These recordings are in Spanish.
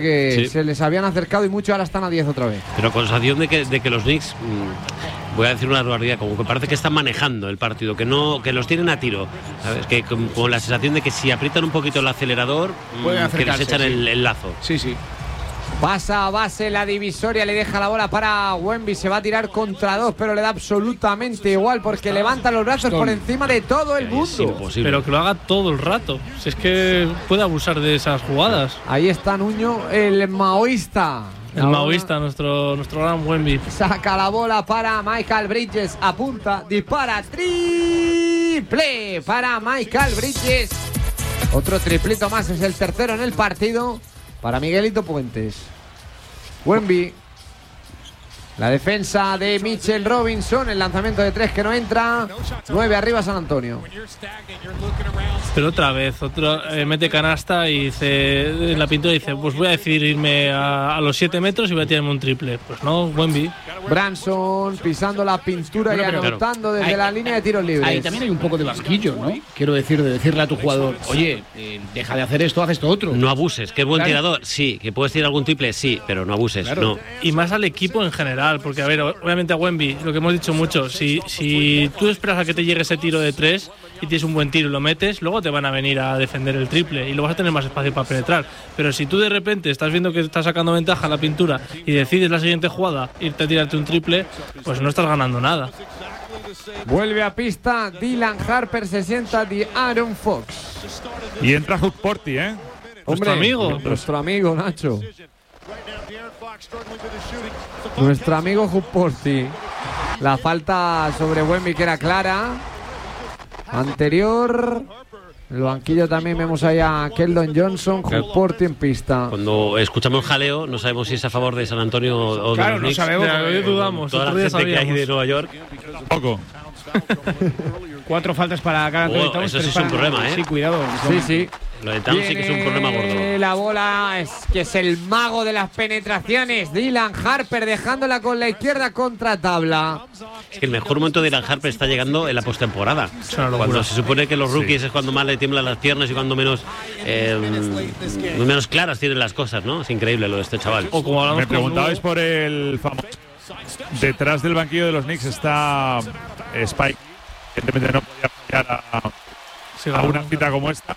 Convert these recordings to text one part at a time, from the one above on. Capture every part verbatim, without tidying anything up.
que sí. se les habían acercado y mucho, ahora están a diez otra vez. Pero con sensación de que, de que los Knicks, mmm, voy a decir una barbaridad, como que parece que están manejando el partido, que no, que los tienen a tiro, ¿sabes? Que con, con la sensación de que si aprietan un poquito el acelerador, pueden mmm, que les echan sí. el, el lazo. Sí, sí. Pasa a base la divisoria, le deja la bola para Wemby, se va a tirar contra dos, pero le da absolutamente igual porque levanta los brazos por encima de todo el mundo. Pero que lo haga todo el rato, si es que puede abusar de esas jugadas. Ahí está Nuño, el maoísta. El maoísta, nuestro, nuestro gran Wemby. Saca la bola para Michael Bridges, apunta, dispara, triple para Michael Bridges. Otro triplito más, es el tercero en el partido para Miguelito Puentes. Wemby, la defensa de Mitchell Robinson, el lanzamiento de tres que no entra, nueve arriba San Antonio. Pero otra vez, otro eh, mete canasta y dice, en la pintura dice, pues voy a decidir irme a, a los siete metros y voy a tirarme un triple. Pues no, Wemby. Branson pisando la pintura bueno, y anotando claro. desde ahí, la línea de tiros libres. Ahí también hay un poco de banquillo, ¿no? Quiero decir, de decirle a tu jugador, oye, eh, deja de hacer esto, haz esto otro. No abuses, que es buen claro. tirador, sí, que puedes tirar algún triple, sí, pero no abuses, claro. no. Y más al equipo en general, porque a ver, obviamente a Wemby, lo que hemos dicho mucho, si, si tú esperas a que te llegue ese tiro de tres y tienes un buen tiro y lo metes, luego te van a venir a defender el triple y luego vas a tener más espacio para penetrar. Pero si tú de repente estás viendo que estás sacando ventaja a la pintura y decides la siguiente jugada irte a tirarte un triple, pues no estás ganando nada. Vuelve a pista Dylan Harper, se sienta de Aaron Fox. Y entra Hugh Porty, ¿eh? Nuestro Hombre, amigo. Nuestro amigo, Nacho. Nuestro amigo Hugh Porty. La falta sobre Wemby que era clara. Anterior. En el banquillo también vemos ahí a Keldon Johnson, Hugh Porty en pista. Cuando escuchamos jaleo, no sabemos si es a favor de San Antonio o claro, de los Knicks. No sabemos, ya, hoy dudamos. Toda la gente sabíamos. Que hay de Nueva York. Poco. Cuatro faltas para cada oh, Towns. Eso sí es un problema, ¿eh? Sí, cuidado. Sí, sí. Lo de Towns sí que es un problema gordo. La bola es que es el mago de las penetraciones. Dylan Harper dejándola con la izquierda contra tabla. Es que el mejor momento de Dylan Harper está llegando en la postemporada. Cuando se supone que los rookies sí. es cuando más le tiemblan las piernas y cuando menos eh, menos claras tienen las cosas, ¿no? Es increíble lo de este chaval. O como Me preguntabais por el famoso. Detrás del banquillo de los Knicks está Spike. Evidentemente no podía fallar a, sí, a una cita como esta.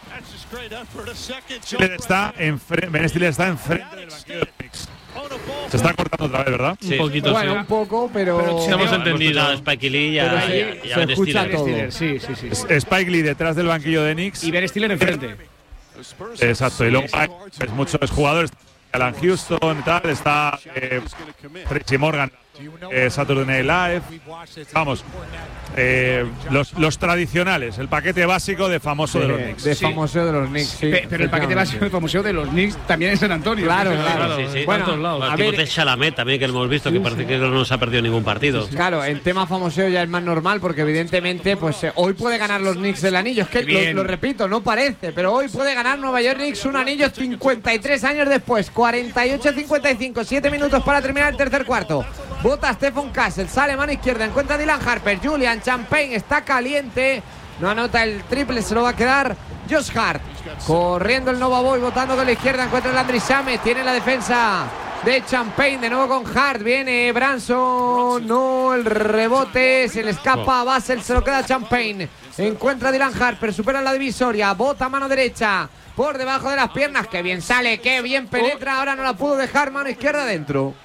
Está enfrente, Ben Stiller está enfrente del banquillo de los Knicks. Se está cortando otra vez, ¿verdad? Sí. Un poquito, bueno, sí. un poco, pero, pero sí, hemos entendido. A Spike Lee y a, sí, y a se Ben escucha Stiller. todo. Sí, sí, sí. Spike Lee detrás del banquillo de Knicks y Ben Stiller enfrente. Exacto. Y luego hay pues, muchos jugadores. Alan Houston, tal, está eh, Tracy Morgan, eh, Saturday Night Live. Vamos, eh, los, los tradicionales, el paquete básico de famoso sí, de los Knicks. De sí. famoso de los Knicks, sí. Pe pero el paquete básico de famoso de los Knicks también en San Antonio. Claro, sí, claro. claro. Sí, sí. Bueno, lados. a Los ver, tipos de Chalamet también que lo hemos visto, que parece sí. que no se ha perdido ningún partido. Claro, el tema famoseo ya es más normal porque evidentemente pues eh, hoy puede ganar los Knicks el anillo. Es que lo, lo repito, no parece, pero hoy puede ganar Nueva York Knicks un anillo cincuenta y tres años después. cuarenta y ocho a cincuenta y cinco, siete minutos para terminar el tercer cuarto. Bota Stephen Castle, sale mano izquierda, encuentra a Dylan Harper. Julian Champagne está caliente. No anota el triple, se lo va a quedar Josh Hart. Corriendo el Nova Boy, botando con la izquierda, encuentra a Landry Shamet. Tiene la defensa de Champagne, de nuevo con Hart. Viene Branson, no, el rebote, se le escapa a Basel, se lo queda Champagne. Encuentra a Dylan Harper, supera la divisoria, bota mano derecha. Por debajo de las piernas, que bien sale, que bien penetra. Ahora no la pudo dejar, mano izquierda dentro.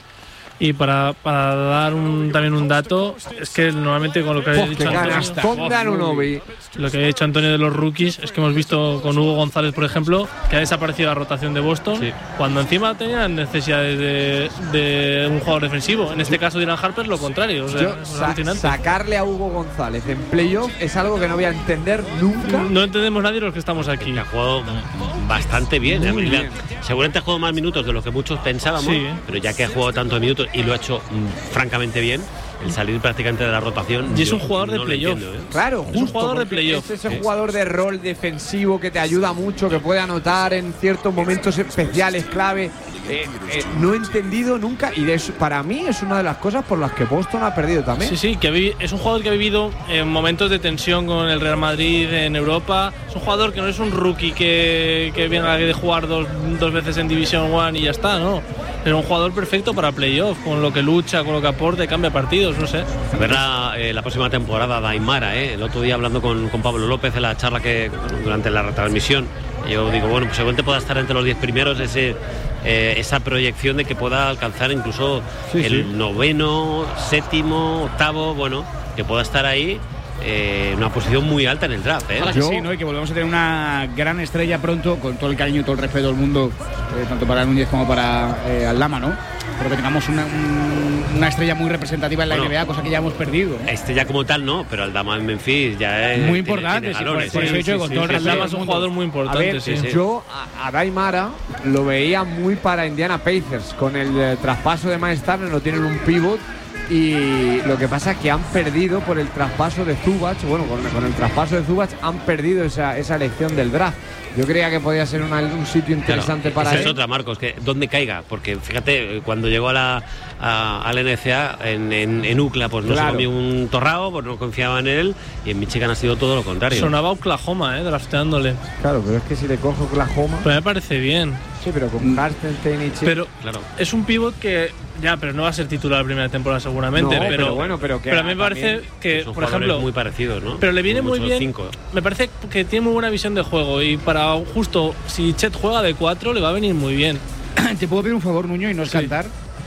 Y para, para dar un, también un dato, es que normalmente con lo que ha dicho Antonio, lo que ha dicho Antonio de los rookies, es que hemos visto con Hugo González, por ejemplo, que ha desaparecido la rotación de Boston, sí. cuando encima tenían necesidades de, de un jugador defensivo. En este caso, Dylan Harper, lo contrario. O sea, Yo, sa sacarle a Hugo González en playoff es algo que no voy a entender nunca. No entendemos nadie los que estamos aquí. Que ha jugado bastante bien. Muy bien. Seguramente ha jugado más minutos de lo que muchos pensábamos, sí, ¿eh? Pero ya que ha jugado tantos minutos y lo ha hecho mmm, francamente bien, el salir prácticamente de la rotación. Y es un jugador de no playoff. ¿eh? Claro, es un jugador de playoff. Es ese jugador de rol defensivo que te ayuda mucho, que puede anotar en ciertos momentos especiales, clave. eh, eh, no he entendido nunca, y de eso, para mí es una de las cosas por las que Boston ha perdido también. Sí, sí, que es un jugador que ha vivido en momentos de tensión con el Real Madrid en Europa. Es un jugador que no es un rookie que, que venga de jugar dos, dos veces en Division One y ya está, ¿no? Es un jugador perfecto para playoff, con lo que lucha, con lo que aporta y cambia partidos, no sé. A ver la, eh, la próxima temporada de Aimara, ¿eh? El otro día hablando con, con Pablo López en la charla que durante la retransmisión, yo digo, bueno, pues seguramente pueda estar entre los diez primeros, ese, eh, esa proyección de que pueda alcanzar incluso sí, el sí. noveno, séptimo, octavo, bueno, que pueda estar ahí. Eh, una posición muy alta en el draft, ¿eh? Yo, sí, ¿no? Y que volvemos a tener una gran estrella pronto, con todo el cariño y todo el respeto del mundo, eh, tanto para Núñez como para eh, Aldama, ¿no? Pero que tengamos una, un, una estrella muy representativa en la bueno, N B A, cosa que ya hemos perdido, ¿no? Estrella como tal no, pero Aldama en Memphis ya es muy importante. Tiene, tiene sí, por, por eso he dicho con todo el Aldama es un jugador muy importante. A ver, sí, sí. Yo a, a Daimara lo veía muy para Indiana Pacers. Con el eh, traspaso de Miles Turner no tienen un pivot. Y lo que pasa es que han perdido por el traspaso de Zubac. Bueno, con, con el traspaso de Zubac han perdido esa, esa elección del draft. Yo creía que podía ser una, un sitio interesante claro, para esa él. Es otra, Marcos, que dónde caiga, porque fíjate, cuando llegó a la a, al N C A en, en, en U C L A, pues no claro. se comió un torrao, pues no confiaban en él, y en Michigan ha sido todo lo contrario. Sonaba Oklahoma, eh, drafteándole. Claro, pero es que si le cojo Oklahoma. Pero me parece bien. Sí, pero con Carsten y Chip. Pero claro, es un pivot que ya, pero no va a ser titular la primera temporada seguramente. No, pero, pero bueno, pero que pero a mí me parece que, por ejemplo, muy parecidos, ¿no? Pero le viene muy bien. Cinco. Me parece que tiene muy buena visión de juego y para justo si Chet juega de cuatro le va a venir muy bien. ¿Te puedo pedir un favor, Nuño, y no es sí. cantar?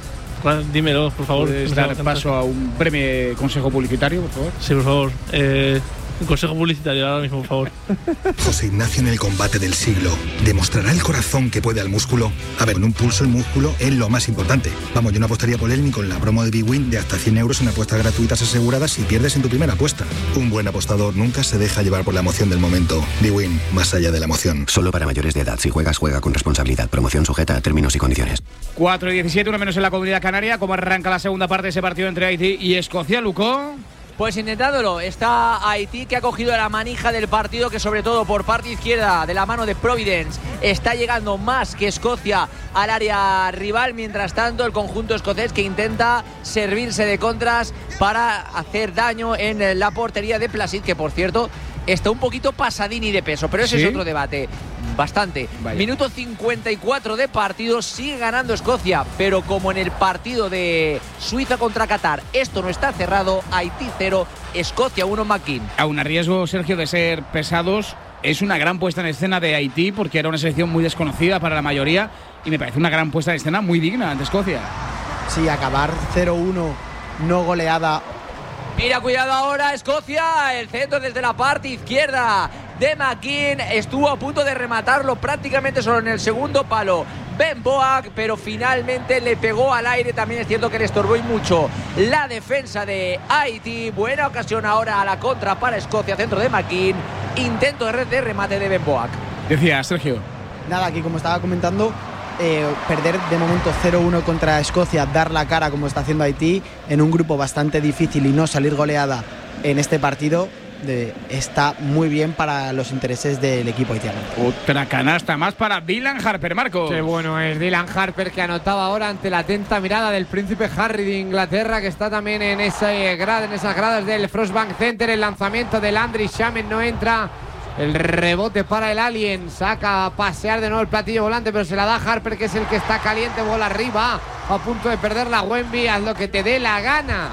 Dímelo, por favor. ¿Puedes dar paso a un breve consejo publicitario, por favor? Sí, por favor. Eh, un consejo publicitario ahora mismo, por favor. José Ignacio en el combate del siglo. ¿Demostrará el corazón que puede al músculo? A ver, con un pulso el músculo es lo más importante. Vamos, yo no apostaría por él ni con la promo de B-Win de hasta cien euros en apuestas gratuitas aseguradas si pierdes en tu primera apuesta. Un buen apostador nunca se deja llevar por la emoción del momento. B-Win, más allá de la emoción. Solo para mayores de edad. Si juegas, juega con responsabilidad. Promoción sujeta a términos y condiciones. cuatro y diecisiete, uno menos en la Comunidad Canaria. ¿Cómo arranca la segunda parte de ese partido entre Haití y Escocia, Lucó? Pues intentándolo, está Haití, que ha cogido la manija del partido, que sobre todo por parte izquierda de la mano de Providence está llegando más que Escocia al área rival. Mientras tanto, el conjunto escocés que intenta servirse de contras para hacer daño en la portería de Placid, que por cierto está un poquito pasadini de peso, pero ese ¿Sí? es otro debate. Bastante. Vaya. Minuto cincuenta y cuatro de partido, sigue ganando Escocia, pero como en el partido de Suiza contra Qatar, esto no está cerrado. Haití cero, Escocia uno, McKean. Aún a riesgo, Sergio, de ser pesados, es una gran puesta en escena de Haití, porque era una selección muy desconocida para la mayoría, y me parece una gran puesta en escena muy digna ante Escocia. Sí, acabar cero uno, no goleada. Mira, cuidado ahora, Escocia, el centro desde la parte izquierda de McKean, estuvo a punto de rematarlo prácticamente solo en el segundo palo Ben Boak, pero finalmente le pegó al aire. También es cierto que le estorbó y mucho la defensa de Haití. Buena ocasión ahora a la contra para Escocia, centro de McKean, intento de remate de Ben Boak. Decía Sergio. Nada, aquí como estaba comentando, Eh, perder de momento cero uno contra Escocia, dar la cara como está haciendo Haití en un grupo bastante difícil y no salir goleada en este partido, de, está muy bien para los intereses del equipo haitiano. Otra canasta más para Dylan Harper, Marcos. Qué bueno es Dylan Harper, que anotaba ahora ante la atenta mirada del príncipe Harry de Inglaterra, que está también en, ese grad, en esas gradas del Frostbank Center. El lanzamiento de Landry Shaman no entra. El rebote para el Alien, saca a pasear de nuevo el platillo volante, pero se la da Harper, que es el que está caliente, bola arriba, a punto de perder la Wemby. Haz lo que te dé la gana.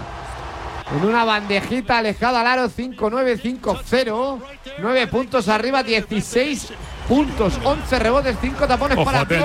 En una bandejita alejada al aro, cinco nueve, cinco cero. nueve puntos arriba, dieciséis puntos, once rebotes, cinco tapones. Ojo, para atentos,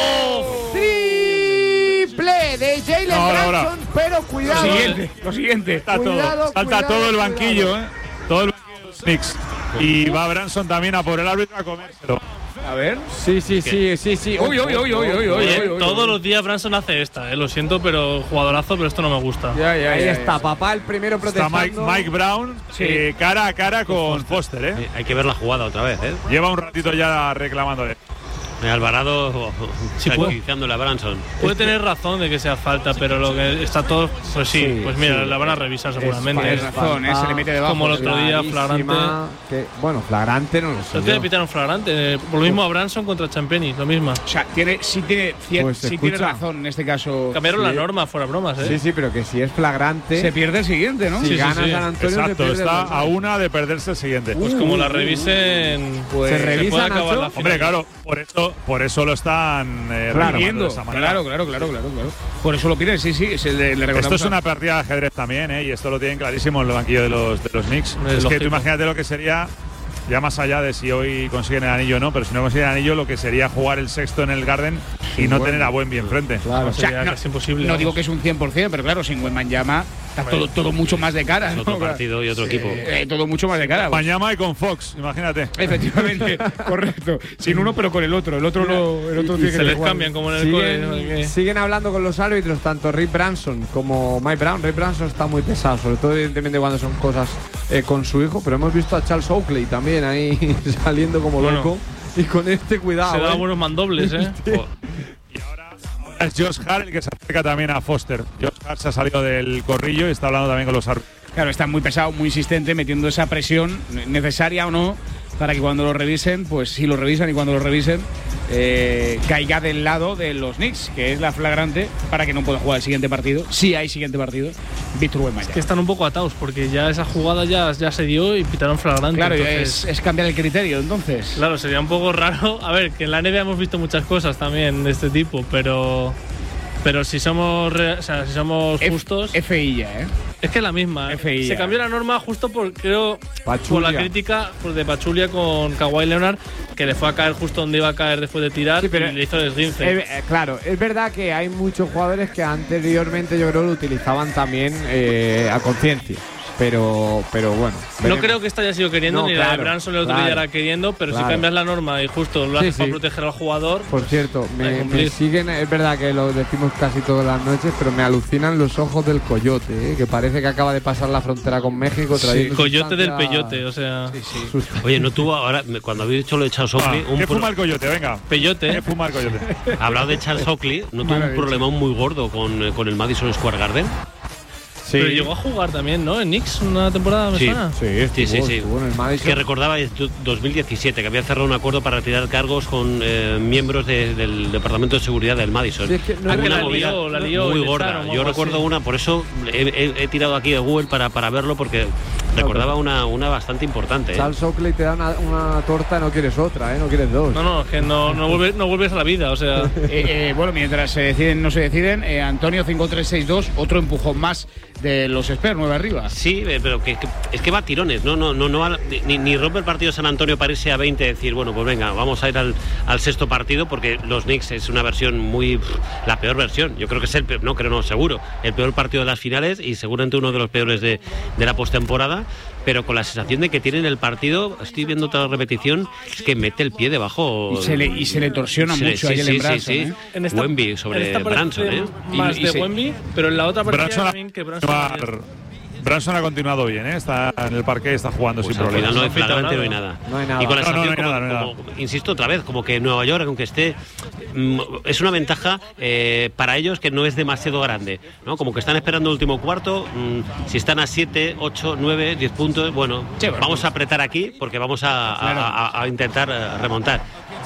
¿eh? Triple de Jalen no, Branson, no, pero cuidado. Lo siguiente, lo siguiente. Está cuidado, todo, salta cuidado, todo el banquillo, cuidado. ¿eh? Todo el banquillo de los Knicks. Y va Branson también a por el árbitro a comérselo. A ver. Sí, sí, sí, sí, sí. Uy, uy, uy, uy, uy, uy. Todos los días Branson hace esta, eh. Lo siento, pero jugadorazo, pero esto no me gusta. Ya, ya, ahí ya, está, ya. Papá, el primero protestando. Está Mike, Mike Brown, sí. eh, cara a cara con Foster, ¿eh? Sí, hay que ver la jugada otra vez, ¿eh? Lleva un ratito ya reclamándole. Alvarado Sí, tranquilizándole a Branson. Puede tener razón de que sea falta, pero lo que está todo, pues sí, Sí, pues mira, sí. la van a revisar seguramente. Tienes razón, ¿eh? Se le mete debajo. Como el otro día, flagrante. Clarísima, que- bueno, flagrante no lo sé. El otro día yo. pitaron flagrante. eh, Por lo mismo a Branson contra Champeni, lo mismo. O sea, tiene, sí, tiene, cier- Pues, sí tiene escucha. razón en este caso. Cambiaron Sí. la norma, fuera bromas, ¿eh? Sí, sí, pero que si es flagrante, Se pierde el siguiente, ¿no? si Sí, sí, gana sí. San Antonio se Exacto, pierde está el- a una de perderse el siguiente. Pues como la revisen, pues ¿Se se revisa, puede acabar Nacho? la final. Hombre, claro, por eso, por eso lo están eh, Claro, reclamando Viendo. de esa manera. Claro, claro, claro, claro, claro. Por eso lo piden, sí, sí. Se le, le Esto recordamos es a- una partida de ajedrez también, ¿eh? Y esto lo tienen clarísimo en el banquillo de los, de los Knicks. Es Es, que tú lógico. imagínate lo que sería, ya más allá de si hoy consiguen el anillo o no, pero si no consiguen el anillo, lo que sería jugar el sexto en el Garden y no tener a Wemby enfrente. Claro. O sea, Sería no, casi imposible. no vamos. digo que es un cien por cien, pero claro, sin Wembanyama está todo, todo mucho más de cara. Es ¿no? otro partido y otro equipo. Eh, todo mucho más de cara. pues. Mañana y con Fox, imagínate. Efectivamente, correcto. Sin uno, pero con el otro. El otro, lo, el otro Y- y tiene Se que les jugar. cambian como en el cole. ¿no? siguen, Que- siguen hablando con los árbitros, tanto Rick Branson como Mike Brown. Rick Branson está muy pesado, sobre todo evidentemente cuando son cosas eh, con su hijo, pero hemos visto a Charles Oakley también ahí saliendo como Bueno. loco. Y con este cuidado. Se da ¿eh? buenos mandobles, ¿eh? Jo, Y ahora es Josh Hart el que se acerca también a Foster. Josh Hart se ha salido del corrillo y está hablando también con los árbitros. Claro, está muy pesado, muy insistente, metiendo esa presión, necesaria o no, para que cuando lo revisen, pues si lo revisan y cuando lo revisen, eh, caiga del lado de los Knicks, que es la flagrante, para que no pueda jugar el siguiente partido. Si hay siguiente partido, Víctor Wembanyama. Que están un poco atados, porque ya esa jugada ya, ya se dio y pitaron flagrante. Claro, entonces- es, es cambiar el criterio, entonces. Claro, sería un poco raro. A ver, que en la N B A hemos visto muchas cosas también de este tipo, pero. Pero si somos, re- o sea, si somos F- justos. F I ya, ¿eh? Es que es la misma. ¿eh? F I Se ya. cambió la norma justo por, creo, por Pachulia. la crítica pues, de Pachulia con Kawhi Leonard, que le fue a caer justo donde iba a caer después de tirar Sí, pero- y le hizo el esguince. Eh, eh, claro, es verdad que hay muchos jugadores que anteriormente yo creo lo utilizaban también eh, a conciencia. Pero, pero bueno. No veremos. creo que esta haya sido queriendo, No, ni la claro, de Branson el otro claro, día era queriendo, pero claro. si cambias la norma y justo lo Sí, haces para sí. proteger al jugador. Por cierto, Hay que me, cumplir. me siguen, es verdad que lo decimos casi todas las noches, pero me alucinan los ojos del coyote, ¿eh? Que parece que acaba de pasar la frontera con México trayendo Coyote del sustancia- peyote, o sea. sustancia- Oye, no tuvo ahora, me- cuando habéis dicho lo de Charles Ah, Oakley, un ¿Qué pro- fuma el coyote? Venga. Peyote. ¿Qué fuma el coyote? hablado de Charles Oakley, no tuvo un Maravilla. problemón muy gordo con, eh, con el Madison Square Garden. Pero llegó a jugar también, ¿no? En Knicks una temporada, me Sí. suena. Sí, estuvo, Sí, sí, sí. estuvo en el Madison. Que recordaba en dos mil diecisiete que había cerrado un acuerdo para retirar cargos con eh, miembros de- del Departamento de Seguridad del Madison. Sí, es que no Alguna era- la movida lió, la lió muy y le gorda. echaron o Yo algo recuerdo así. una, por eso he, he- he tirado aquí de Google para, para verlo porque recordaba una, una bastante importante. ¿eh? Charles Oakley te da una, una torta, no quieres otra, ¿eh? No quieres dos. No, no, es que no, no, vuelves, no vuelves a la vida, o sea. Eh, eh, bueno, mientras se deciden, no se deciden, eh, Antonio cinco tres seis dos, otro empujón más de los Spurs, nueve arriba. Sí, eh, pero que, que- es que va a tirones, no, no, no, no va- ni, ni rompe el partido San Antonio para irse a veinte y decir, bueno, pues venga, vamos a ir al, al sexto partido porque los Knicks es una versión muy, pff, la peor versión. Yo creo que es el peor, no creo, no, seguro, el peor partido de las finales y seguramente uno de los peores de, de la postemporada, pero con la sensación de que tienen el partido, estoy viendo otra repetición, es que mete el pie debajo. Y se le, y se le torsiona Se le- mucho sí, a Jalen sí, Branson. sí, sí. ¿eh? En esta, Wemby en sobre esta parece Branson, ¿eh? Más Y- y de se- Wemby, pero en la otra parecía Branson ha, también que Branson. continuar- Branson ha continuado bien, ¿eh? Está en el parque, está jugando Pues sin al final problemas. no hay No han pitado flagrante, no hay nada. nada. No hay nada. Y con la No, no, sensación, no hay como- nada, no hay como- insisto otra vez, como que Nueva York, aunque esté, mm, es una ventaja eh, para ellos que no es demasiado grande, ¿no? Como que están esperando el último cuarto, mm, si están a siete, ocho, nueve, diez puntos, bueno, Sí, bueno, vamos a apretar aquí porque vamos a, a- Claro. a- a intentar eh, remontar.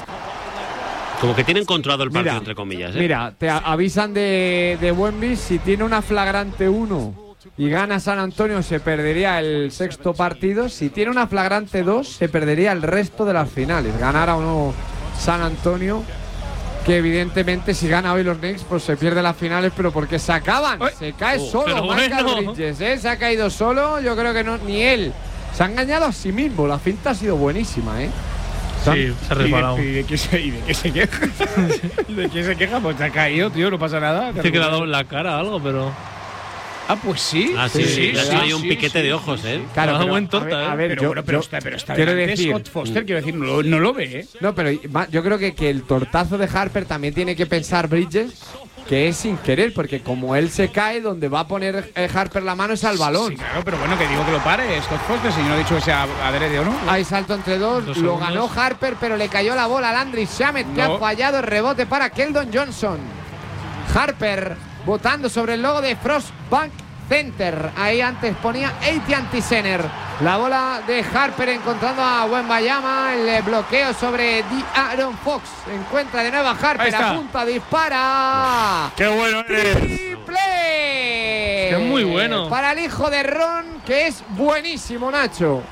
Como que tienen controlado el partido, Mira, entre comillas. ¿eh? Mira, te a- avisan de, de Wemby, si tiene una flagrante uno y gana San Antonio se perdería el sexto partido, si tiene una flagrante dos se perdería el resto de las finales, ganara o no San Antonio, que evidentemente si gana hoy los Knicks pues se pierde las finales, pero porque se acaban, se cae Oh, solo pero Michael bueno. Bridges, ¿eh? Se ha caído solo, yo creo que no ni él, se ha engañado a sí mismo, la finta ha sido buenísima, ¿eh? Sí, se ha resbalado. ¿Y de, y de qué se, y de qué se queja? ¿De qué se queja? Pues se ha caído, tío, no pasa nada. Te ha quedado en la cara algo, pero. Ah, pues sí. Ah, sí, Sí, sí, sí, le ha sí, hecho ahí un sí, piquete sí, de ojos, sí, ¿eh? sí. Claro, Ha dado pero, buen a torta, ver, a ¿eh? ver, Pero, yo- bueno, pero yo está, pero está quiero delante decir, Scott Foster, quiero decir, no, lo- no lo ve, ¿eh? no, pero ma- yo creo que, que el tortazo de Harper también tiene que pensar Bridges que es sin querer, porque como él se cae, donde va a poner eh, Harper la mano es al balón. Sí, claro, pero bueno, que digo que lo pare Scott Foster, si no he dicho que sea adrede o no. Hay salto entre dos, Dos lo segundos. ganó Harper, pero le cayó la bola a Landry Shamet, que No. ha fallado el rebote para Keldon Johnson. Harper botando sobre el logo de Frostbank Center. Ahí antes ponía A T and T Center. La bola de Harper encontrando a Wembanyama. El bloqueo sobre De'Aaron Fox. Encuentra de nuevo a Ahí Harper. está. Apunta, dispara. ¡Qué bueno eres! ¡Triple! Que es muy bueno. Para el hijo de Ron, que es buenísimo, Nacho.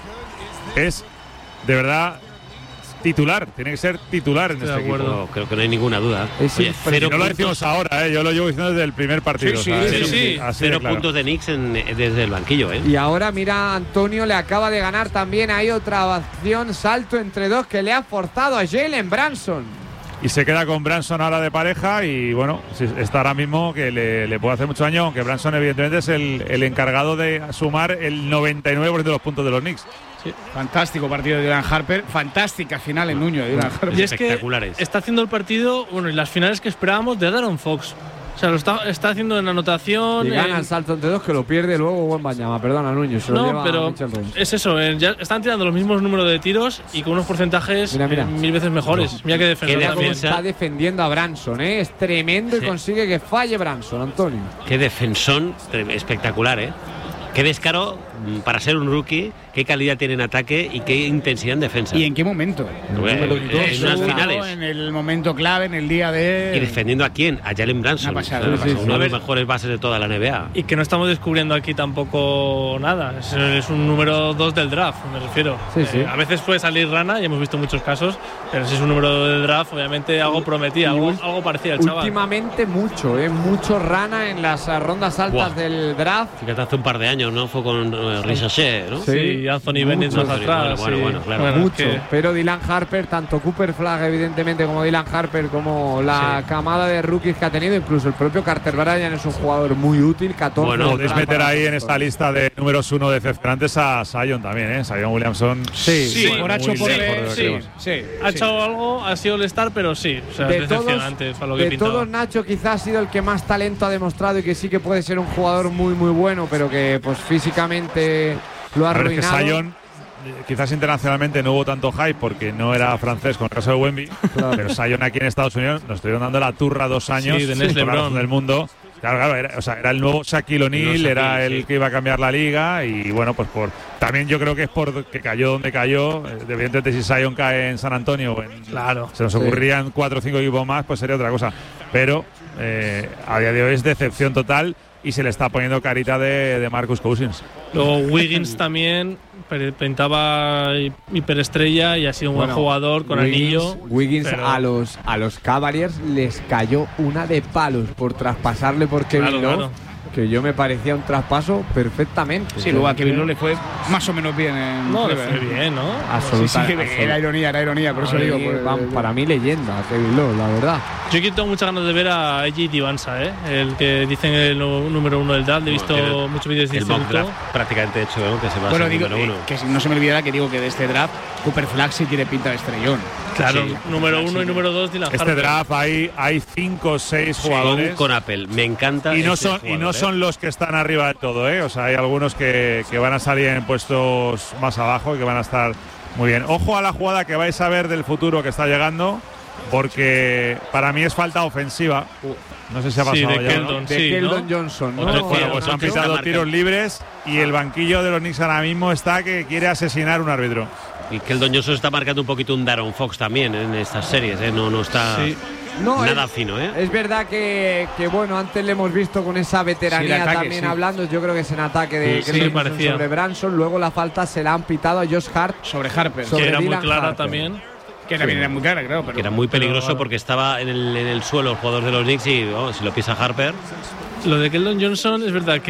Es, de verdad, titular. Tiene que ser titular en Estoy este de acuerdo. equipo. No, creo que no hay ninguna duda. Es Oye, impresionante. cero Y no lo puntos, decimos ahora, ¿eh? Yo lo llevo diciendo desde el primer partido. Sí, sí, o sea, sí, es- sí. así de cero claro. puntos de Knicks en- desde el banquillo, ¿eh? Y ahora mira, Antonio le acaba de ganar también. Hay otra acción, salto entre dos que le ha forzado a Jalen Branson. Y se queda con Branson ahora de pareja y bueno, sí, está ahora mismo que le, le puede hacer mucho daño, aunque Branson evidentemente es el, el encargado de sumar el noventa y nueve por ciento de los puntos de los Knicks. Sí, fantástico partido de Dylan Harper, fantástica final en Nuño de Dylan Harper. Y es que Espectaculares. está haciendo el partido, bueno, y las finales que esperábamos de Aaron Fox. O sea, lo está, está haciendo en anotación. Y gana en- el salto entre dos que lo pierde luego Wembanyama. Perdona, Nuño, se lo No, lleva pero Mitchell Robinson. es eso, eh, ya están tirando los mismos números de tiros y con unos porcentajes Mira, mira. eh, mil veces mejores. Mira qué defensa Qué Mira cómo también. defensa. está defendiendo a Branson, ¿eh? Es tremendo y Sí. consigue que falle Branson, Antonio. Qué defensón tre- espectacular, ¿eh? Qué descaro mm, para ser un rookie, qué calidad tiene en ataque y qué intensidad en defensa. ¿Y en qué momento? Bueno, En en unas su- finales. En el momento clave, en el día de. ¿Y defendiendo a quién? A Jalen Branson. Una pasada, Una una pasada. pasada. Uno A de ver. los mejores bases de toda la N B A. Y que no estamos descubriendo aquí tampoco nada. Es, es un número dos del draft, me refiero. Sí, sí. Eh, a veces puede salir rana, y hemos visto muchos casos, pero si es un número del draft, obviamente algo prometía, algo, algo parecía el chaval. Últimamente mucho, ¿eh? Mucho rana en las eh, rondas altas Buah. del draft. Fíjate, hace un par de años, ¿no? Fue con eh, Ricochet, ¿no? Sí. Sí, Anthony Bennett mucho. más atrás. Bueno, bueno, sí. bueno, claro. Bueno, Mucho, que- pero Dylan Harper, tanto Cooper Flagg evidentemente como Dylan Harper, como la Sí. camada de rookies que ha tenido, incluso el propio Carter Bryant es un jugador muy útil, catorce. Bueno, Podéis para- meter ahí en esta lista de números uno decepcionantes a Sion también, ¿eh? Sion Williamson. Sí, Sí, por H muy por lejos de B, lo que sí, creemos. sí. Ha sí. echado algo, ha sido el star, pero sí. O sea, de es todos, decepcionante para lo que de pintaba. todos, Nacho quizás ha sido el que más talento ha demostrado y que sí que puede ser un jugador muy muy bueno, pero que pues físicamente lo ha La verdad es que arruinado. Sion, eh, quizás internacionalmente no hubo tanto hype porque no era francés con el caso de Wemby, pero Sion aquí en Estados Unidos nos estuvieron dando la turra dos años Sí, de Nestle por la razón Brown. del mundo. Claro, claro, era, o sea, era el nuevo Shaquille O'Neal, Shaquille, era el sí. que iba a cambiar la liga y bueno, pues por también yo creo que es por que cayó donde cayó. Eh, Evidentemente si Sion cae en San Antonio o en, Claro. se nos Sí. ocurrían cuatro o cinco equipos más, pues sería otra cosa. Pero eh, a día de hoy es decepción total y se le está poniendo carita de, de Marcus Cousins. Luego Wiggins también per- pintaba hi- hiperestrella y ha sido un Bueno, buen jugador con Wiggins, anillo. Wiggins pero- a los a los Cavaliers les cayó una de palos por traspasarle por Kevin Claro, Love, claro. que yo me parecía un traspaso perfectamente. Sí, luego a Kevin Love le fue más o menos bien en No, le Cleveland. fue bien, ¿no? Absoluta- Sí, sí, absoluta. era ironía, era ironía, por eso Para digo. mí, pues, vamos, para mí leyenda Kevin Love, la verdad. Yo aquí tengo muchas ganas de ver a Eji Divansa, ¿eh? El que dicen el nu- número uno del draft. He visto Bueno, tiene muchos vídeos de El mock instituto. draft prácticamente hecho, ¿no? Que se va a Bueno, ser digo número uno. eh, que si no se me olvidara que digo que de este draft Cooper Flagg sí tiene pinta de estrellón. Claro, Sí. número uno y número dos, Dylan Este Harper. draft hay, hay cinco o seis Con, jugadores con Apple. Me encanta. y no ese son y jugador, no ¿eh? son los que están arriba del todo, ¿eh? O sea, hay algunos que, que van a salir en puestos más abajo y que van a estar muy bien. Ojo a la jugada que vais a ver del futuro que está llegando, porque para mí es falta ofensiva. No sé si ha Sí, pasado de ya, ¿no? Keldon, De sí, Keldon ¿no? Johnson, ¿no? Otro Bueno, Keldon, pues ¿no? han que está pitado marcado. tiros libres y el banquillo de los Knicks ahora mismo está que quiere asesinar un árbitro. Y que el Doñoso está marcando un poquito un Daron Fox también en estas series, ¿eh? No, no está Sí. No, nada es, fino, ¿eh? es verdad que, que, bueno, antes le hemos visto con esa veteranía Sí, de ataque, también sí. hablando. Yo creo que es en ataque de Sí, Grayson sí, parecía. sobre Branson. Luego la falta se la han pitado a Josh Hart. Sobre Harper, Sobre Que era muy Dylan clara Harper. también. que también era muy clara, claro. Pero Que era muy peligroso pero- porque estaba en el, en el suelo el jugador de los Knicks y oh, si lo pisa Harper. Lo de Keldon Johnson es verdad que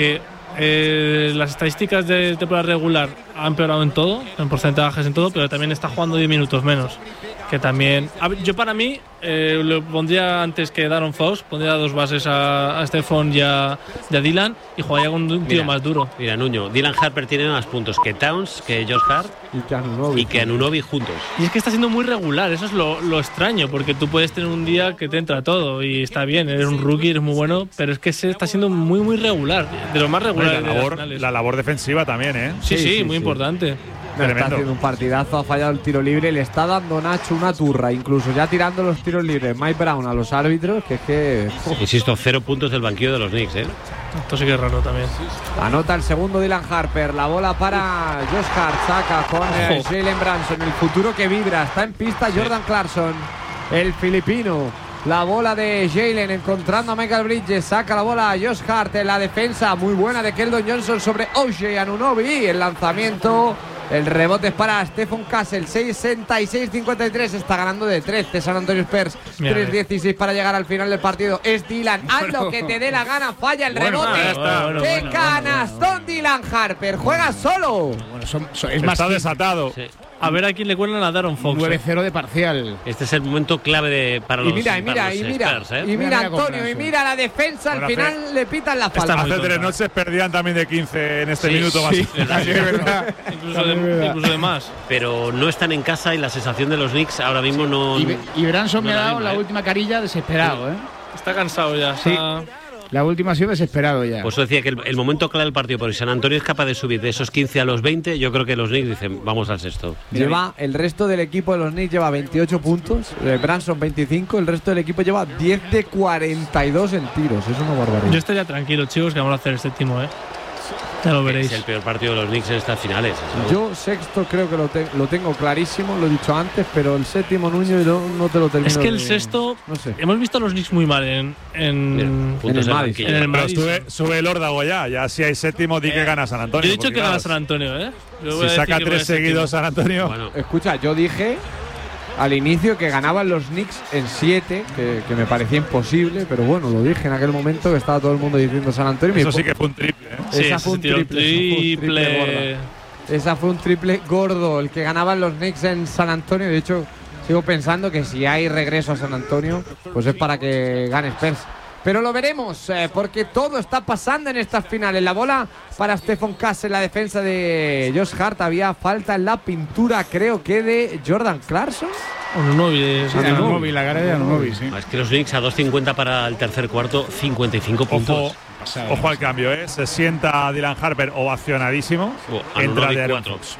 eh, las estadísticas de temporada regular han empeorado en todo, en porcentajes, en todo, pero también está jugando diez minutos menos. Que también. A ver, yo para mí eh, lo pondría antes que Darren Fox, pondría dos bases a, a Stephon y a, y a Dylan y jugaría con un tiro más duro. Mira, Nuño, Dylan Harper tiene más puntos que Towns, que Josh Hart y que Anunoby, y que Anunoby juntos. Y es que está siendo muy regular, eso es lo, lo extraño, porque tú puedes tener un día que te entra todo y está bien, eres un rookie, eres muy bueno, pero es que se está siendo muy, muy regular, de lo más regular. La labor, la labor defensiva también, ¿eh? Sí, sí, sí, sí muy sí. importante. No, está haciendo un partidazo, ha fallado el tiro libre, le está dando Nacho una turra, incluso ya tirando los tiros libres Mike Brown a los árbitros, que es que... Uf. Insisto, cero puntos del banquillo de los Knicks, ¿eh? Esto sí que es raro también. Anota el segundo Dylan Harper, la bola para Josh Hart, saca con eh, Jalen Brunson, el futuro que vibra, está en pista Jordan Clarkson, el filipino. La bola de Jalen encontrando a Michael Bridges, saca la bola a Josh Hart en la defensa, muy buena de Keldon Johnson sobre O J Anunoby, el lanzamiento... El rebote es para Stephon Castle, sesenta y seis cincuenta y tres, está ganando de trece San Antonio Spurs, tres dieciséis para llegar al final del partido. Es Dylan, haz lo que te dé la gana, falla el bueno, rebote. Bueno, bueno, ¡Qué bueno, canastón bueno, bueno. Dylan Harper! ¡Juega solo! Bueno, son, son, es más está desatado. Sí. A ver a quién le cuelan a Darren Fox. nueve cero de parcial. Este es el momento clave de, para los Y mira, y mira, y mira, Spurs, ¿eh? y mira Antonio, y mira la defensa, al final hace, le pitan la falta. Hace tres noches perdían también de quince en este sí, minuto sí, más. Sí, verdad. incluso, de, incluso de más. Pero no están en casa y la sensación de los Knicks ahora mismo no. Y, y Branson no me ha dado misma, la ¿eh? última carilla desesperado, ¿eh? Está cansado ya. Sí. Está... La última ha sido desesperado ya. Pues decía que el, el momento clave del partido, porque San Antonio es capaz de subir de esos quince a los veinte, yo creo que los Knicks dicen, vamos al sexto. Lleva, el resto del equipo de los Knicks lleva veintiocho puntos, eh, Branson veinticinco, el resto del equipo lleva diez de cuarenta y dos en tiros, es una barbaridad. Yo estaría tranquilo, chicos, que vamos a hacer el séptimo, ¿eh? Ya lo veréis. Es el peor partido de los Knicks en estas finales. ¿sabes? Yo sexto creo que lo, te, lo tengo clarísimo, lo he dicho antes, pero el séptimo, Nuño, no, no te lo termino. Es que el de, sexto, no sé. hemos visto a los Knicks muy mal en, en, Mira, en el Madison. En el Madison. Sube, sube el órdago ya, ya si hay séptimo, di que gana San Antonio. Yo he dicho que claro, gana San Antonio, ¿eh? Si saca tres seguidos San Antonio. Bueno. Escucha, yo dije al inicio que ganaban los Knicks en siete, que, que me parecía imposible, pero bueno, lo dije en aquel momento que estaba todo el mundo diciendo San Antonio. Eso sí que fue un triple, ¿eh? Esa sí, fue un triple, triple, triple. Fue un triple gorda. Esa fue un triple gordo, el que ganaban los Knicks en San Antonio. De hecho, sigo pensando que si hay regreso a San Antonio, pues es para que gane Spurs. Pero lo veremos, eh, porque todo está pasando en estas finales. La bola para Stephon Castle, la defensa de Josh Hart. Había falta en la pintura, creo que de Jordan Clarkson. Anunoby, sí, Anunoby, la cara de Anunoby, sí. Es que los Knicks a dos cincuenta para el tercer cuarto, cincuenta y cinco puntos. Ojo, ojo al cambio, ¿eh? Se sienta Dylan Harper ovacionadísimo. Oh, entra de Aaron Fox.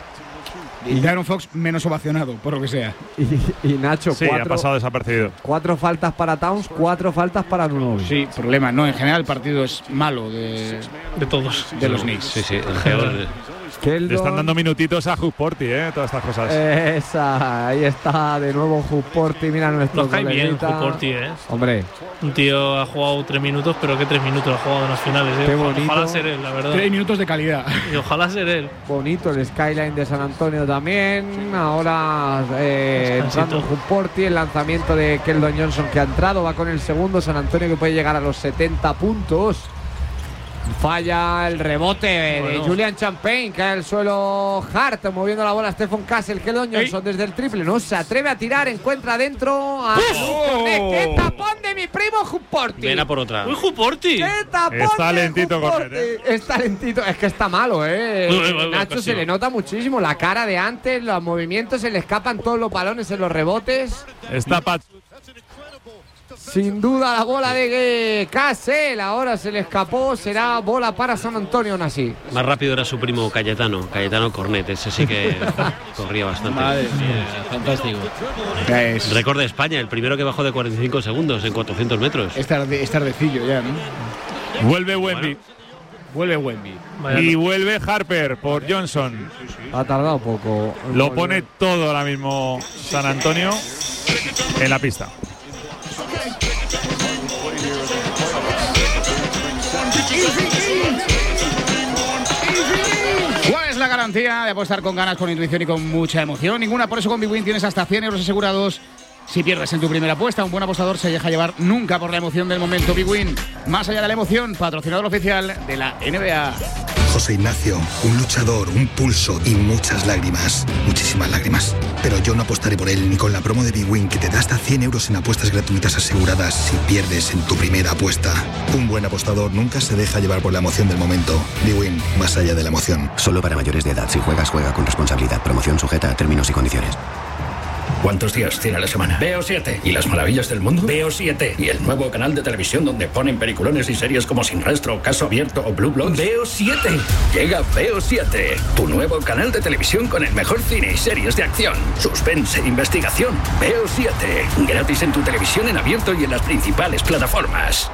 Y Darren Fox menos ovacionado, por lo que sea. Y, y Nacho, sí, cuatro, ha pasado desapercibido. Cuatro faltas para Towns, cuatro faltas para Anunoby. Sí, problema. No, en general el partido es malo de, de todos. De los Knicks. Sí, sí, el peor. Keldon. Le están dando minutitos a Hugh Porty, ¿eh? Todas estas cosas. Esa, ahí está de nuevo Hugh Porty. Mira nuestro Nos cae bien Hugh Porty, ¿eh? Hombre. Un tío ha jugado tres minutos, pero ¿qué tres minutos ha jugado en las finales? ¿eh? Qué bonito. Ojalá ser él, la verdad. Tres minutos de calidad. Y ojalá ser él. Bonito el skyline de San Antonio también. Ahora eh, entrando Hugh Porty, el lanzamiento de Keldon Johnson que ha entrado, va con el segundo. San Antonio que puede llegar a los setenta puntos. Falla el rebote bueno. de Julian Champagne, cae al suelo Hart, moviendo la bola Stephon Castle, Keldon Johnson desde el triple, no se atreve a tirar, encuentra adentro a oh. ¡Qué tapón de mi primo Hugh Porty! Ven a por otra. ¡Uy, Hugh Porty! ¡Qué tapón está de lentito Hugh con Porty! él, ¿eh? Está lentito, es que está malo, ¿eh? Uy, uy, uy, Nacho casi se no. le nota muchísimo, la cara de antes, los movimientos, se le escapan todos los balones en los rebotes. Está Pat. Sin duda la bola de Castle, ahora se le escapó, será bola para San Antonio aún así. Más rápido era su primo Cayetano, Cayetano Cornet, ese sí que corría bastante. Madre mía, fantástico. Es Récord de España, el primero que bajó de cuarenta y cinco segundos en cuatrocientos metros. Es tarde, es tardecillo ya, ¿no? Vuelve Wemby. Bueno. Vuelve Wemby. Y vuelve Harper por Johnson. Ha tardado poco. Lo pone todo ahora mismo San Antonio en la pista. ¿Cuál es la garantía de apostar con ganas, con intuición y con mucha emoción? Ninguna, por eso con BWin tienes hasta cien euros asegurados si pierdes en tu primera apuesta. Un buen apostador se deja llevar nunca por la emoción del momento. Big Win, más allá de la emoción, patrocinador oficial de la N B A. José Ignacio, un luchador, un pulso y muchas lágrimas. Muchísimas lágrimas. Pero yo no apostaré por él ni con la promo de Big Win que te da hasta cien euros en apuestas gratuitas aseguradas si pierdes en tu primera apuesta. Un buen apostador nunca se deja llevar por la emoción del momento. Big Win, más allá de la emoción. Solo para mayores de edad. Si juegas, juega con responsabilidad. Promoción sujeta a términos y condiciones. ¿Cuántos días tiene la semana? Veo siete. ¿Y las maravillas del mundo? Veo siete. ¿Y el nuevo canal de televisión donde ponen peliculones y series como Sin Rastro, Caso Abierto o Blue Bloods? Veo siete. Llega Veo siete, tu nuevo canal de televisión con el mejor cine y series de acción, suspense e investigación. Veo siete. Gratis en tu televisión en abierto y en las principales plataformas.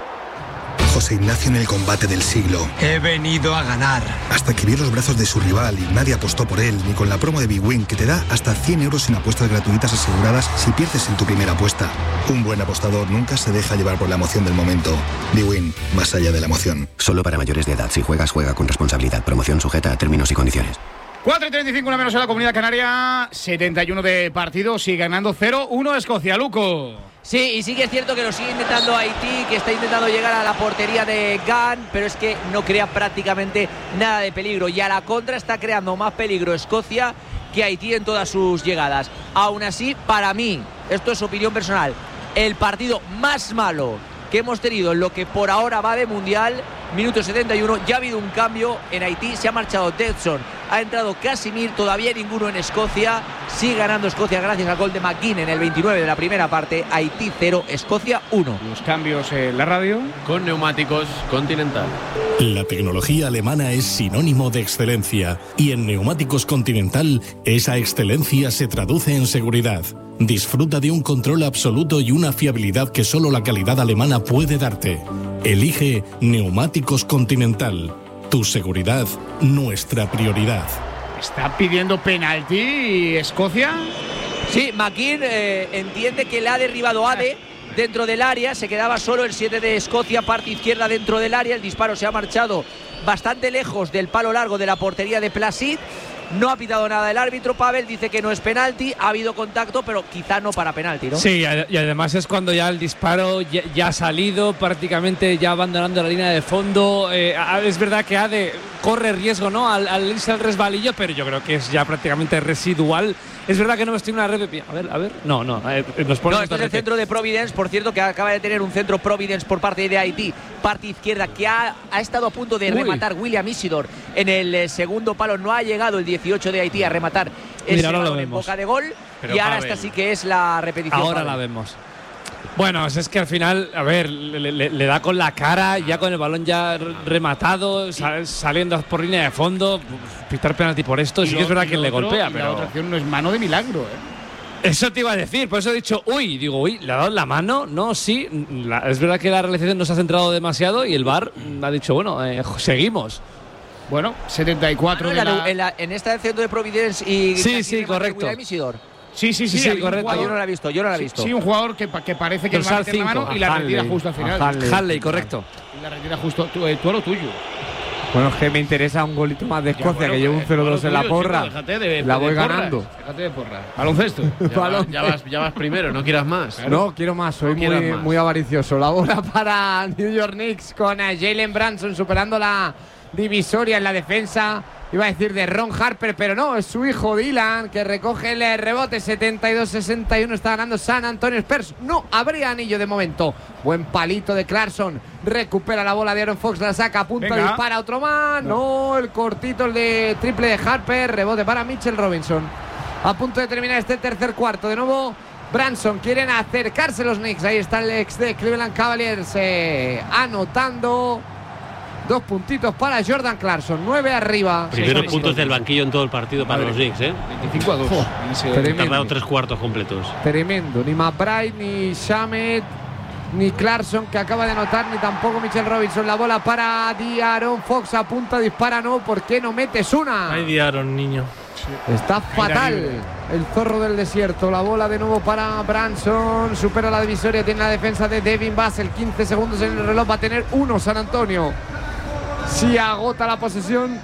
José Ignacio en el combate del siglo. He venido a ganar. Hasta que vio los brazos de su rival y nadie apostó por él, ni con la promo de Big Win que te da hasta cien euros en apuestas gratuitas aseguradas si pierdes en tu primera apuesta. Un buen apostador nunca se deja llevar por la emoción del momento. Big Win, más allá de la emoción. Solo para mayores de edad. Si juegas, juega con responsabilidad. Promoción sujeta a términos y condiciones. cuatro y treinta y cinco, una menos en la Comunidad Canaria. setenta y uno de partido, sigue ganando cero uno Escocia. Luco. Sí, y sí que es cierto que lo sigue intentando Haití, que está intentando llegar a la portería de Gunn, pero es que no crea prácticamente nada de peligro. Y a la contra está creando más peligro Escocia que Haití en todas sus llegadas. Aún así, para mí, esto es opinión personal, el partido más malo que hemos tenido en lo que por ahora va de Mundial, minuto setenta y uno, ya ha habido un cambio en Haití, se ha marchado Dodson, ha entrado Casimir, todavía ninguno en Escocia, sigue ganando Escocia gracias al gol de McGinn en el veintinueve de la primera parte. Haití cero, Escocia uno. Los cambios en la radio con Neumáticos Continental. La tecnología alemana es sinónimo de excelencia y en Neumáticos Continental esa excelencia se traduce en seguridad. Disfruta de un control absoluto y una fiabilidad que solo la calidad alemana puede darte. Elige Neumáticos Continental. Tu seguridad, nuestra prioridad. ¿Está pidiendo penalti Escocia? Sí, McGinn eh, entiende que le ha derribado Ade dentro del área. Se quedaba solo el siete de Escocia, parte izquierda dentro del área. El disparo se ha marchado bastante lejos del palo largo de la portería de Placid. No ha pitado nada el árbitro. Pavel dice que no es penalti, ha habido contacto, pero quizá no para penalti, ¿no? Sí, y además es cuando ya el disparo ya, ya ha salido, prácticamente ya abandonando la línea de fondo. Eh, es verdad que Ade corre riesgo, ¿no? Al, al irse al resbalillo, pero yo creo que es ya prácticamente residual. Es verdad que no estoy en una red. A ver, a ver. No, no. Eh, nos no, este es el centro de Providence, por cierto, que acaba de tener un centro Providence por parte de Haití, parte izquierda, que ha, ha estado a punto de Uy. rematar William Isidore en el eh, segundo palo. No ha llegado el dieciocho de Haití a rematar ese Mira, balón en boca de gol. Pero y ahora Pavel. Esta sí que es la repetición. Ahora Pavel. la vemos. Bueno, es que al final, a ver, le, le, le da con la cara, ya con el balón ya rematado, sal, saliendo por línea de fondo, pitar penalti por esto, y sí lo, que es verdad que le otro, golpea, pero la otra acción no es mano de milagro, ¿eh? Eso te iba a decir, por eso he dicho, uy, digo, uy, ¿le ha dado la mano? No, sí, la, es verdad que la realización no se ha centrado demasiado y el V A R ha dicho, bueno, eh, seguimos. Bueno, setenta y cuatro. Ah, no, en, la, en, la, en esta centro de Providence y sí, sí, correcto. Sí, sí, sí, sí, sí correcto. Ah, yo no la he visto, yo no la he visto. Sí, sí un jugador que, que parece que va a meter la mano y la Hanley, retira justo al final. Hanley, Hanley correcto. Y la retira justo, tú, eh, tú a lo tuyo. Bueno, es que me interesa un golito más de Escocia, ya, bueno, que llevo un cero dos en la porra. Chico, de, la voy de ganando. Porras, déjate de porra. Baloncesto. Ya, Balón. ya, vas, ya vas primero, no quieras más. Claro. No, quiero más, soy no muy, más. muy avaricioso. La bola para New York Knicks con Jalen Brunson superando la divisoria en la defensa. Iba a decir de Ron Harper, pero no, es su hijo Dylan que recoge el rebote. setenta y dos sesenta y uno está ganando San Antonio Spurs. No habría anillo de momento. Buen palito de Clarkson. Recupera la bola de Aaron Fox, la saca a punto, Venga. dispara otro más. No. no, el cortito, el de triple de Harper. Rebote para Mitchell Robinson. A punto de terminar este tercer cuarto. De nuevo Brunson, quieren acercarse los Knicks. Ahí está el ex de Cleveland Cavaliers eh, anotando. Dos puntitos para Jordan Clarkson, nueve arriba. Primeros puntos del banquillo en todo el partido para los Knicks, ¿eh? veinticinco a dos. Oh, han tardado tres cuartos completos. Tremendo. Ni McBride, ni Shamet, ni Clarkson, que acaba de anotar, ni tampoco Mitchell Robinson. La bola para Diaron Fox, apunta, dispara, no. ¿Por qué no metes una? Ay, Diaron, niño. Está fatal el zorro del desierto. La bola de nuevo para Brunson. Supera la divisoria, tiene la defensa de Devin Vassell. quince segundos en el reloj, va a tener uno San Antonio. Si agota la posesión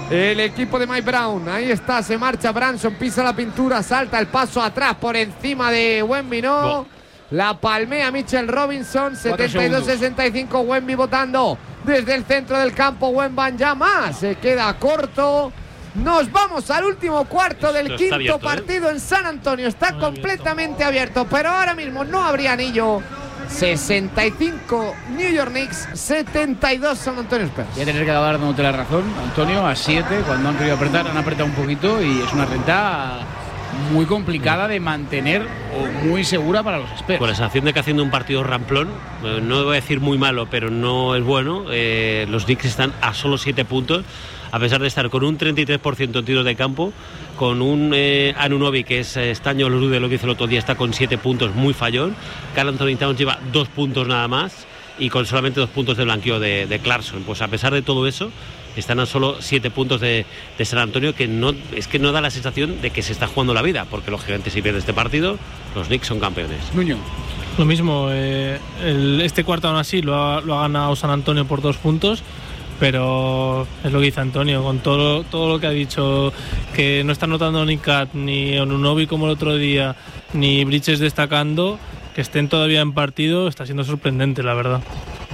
el equipo de Mike Brown. Ahí está, se marcha Branson, pisa la pintura, salta el paso atrás por encima de Wemby, no. Oh. La palmea Mitchell Robinson, setenta y dos sesenta y cinco, Wemby votando desde el centro del campo. Wembanyama se queda corto. Nos vamos al último cuarto Esto del quinto abierto, partido ¿eh? en San Antonio. Está Muy completamente abierto. abierto, pero ahora mismo no habría anillo. sesenta y cinco New York Knicks, setenta y dos San Antonio Spurs. Voy a tener que acabar dándote la razón, Antonio, a siete, cuando han querido apretar, han apretado un poquito y es una renta muy complicada de mantener o muy segura para los Spurs. Con la sensación de que haciendo un partido ramplón, no voy a decir muy malo, pero no es bueno, eh, los Knicks están a solo siete puntos, a pesar de estar con un treinta y tres por ciento en tiros de campo, con un eh, Anunoby que es estaño de lo que hizo el otro día, está con siete puntos, muy fallón. Karl Anthony Towns lleva dos puntos nada más y con solamente dos puntos de blanqueo de, de Clarkson. Pues a pesar de todo eso, están a solo siete puntos de, de San Antonio, que no es que no da la sensación de que se está jugando la vida, porque lógicamente si pierde este partido, los Knicks son campeones. Nuño. Lo mismo, eh, el, este cuarto aún así lo ha, lo ha ganado San Antonio por dos puntos. Pero es lo que dice Antonio, con todo, todo lo que ha dicho, que no está notando ni Cat, ni Anunoby como el otro día, ni Bridges destacando, que estén todavía en partido, está siendo sorprendente, la verdad.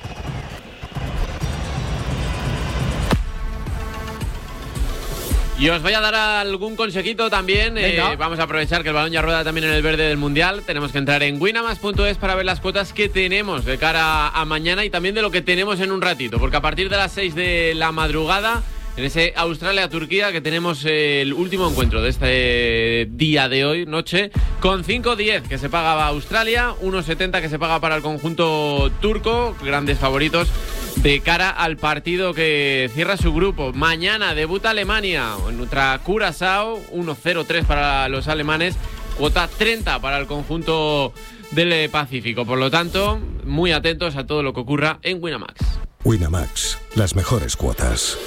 Y os voy a dar algún consejito también. Eh, vamos a aprovechar que el balón ya rueda también en el verde del Mundial. Tenemos que entrar en winamax punto es para ver las cuotas que tenemos de cara a mañana y también de lo que tenemos en un ratito. Porque a partir de las seis de la madrugada, en ese Australia-Turquía, que tenemos el último encuentro de este día de hoy, noche, con cinco diez que se paga a Australia, uno setenta que se paga para el conjunto turco, grandes favoritos de cara al partido que cierra su grupo. Mañana debuta Alemania contra Curazao, uno cero tres para los alemanes, cuota treinta para el conjunto del Pacífico. Por lo tanto, muy atentos a todo lo que ocurra en Winamax. Winamax, las mejores cuotas.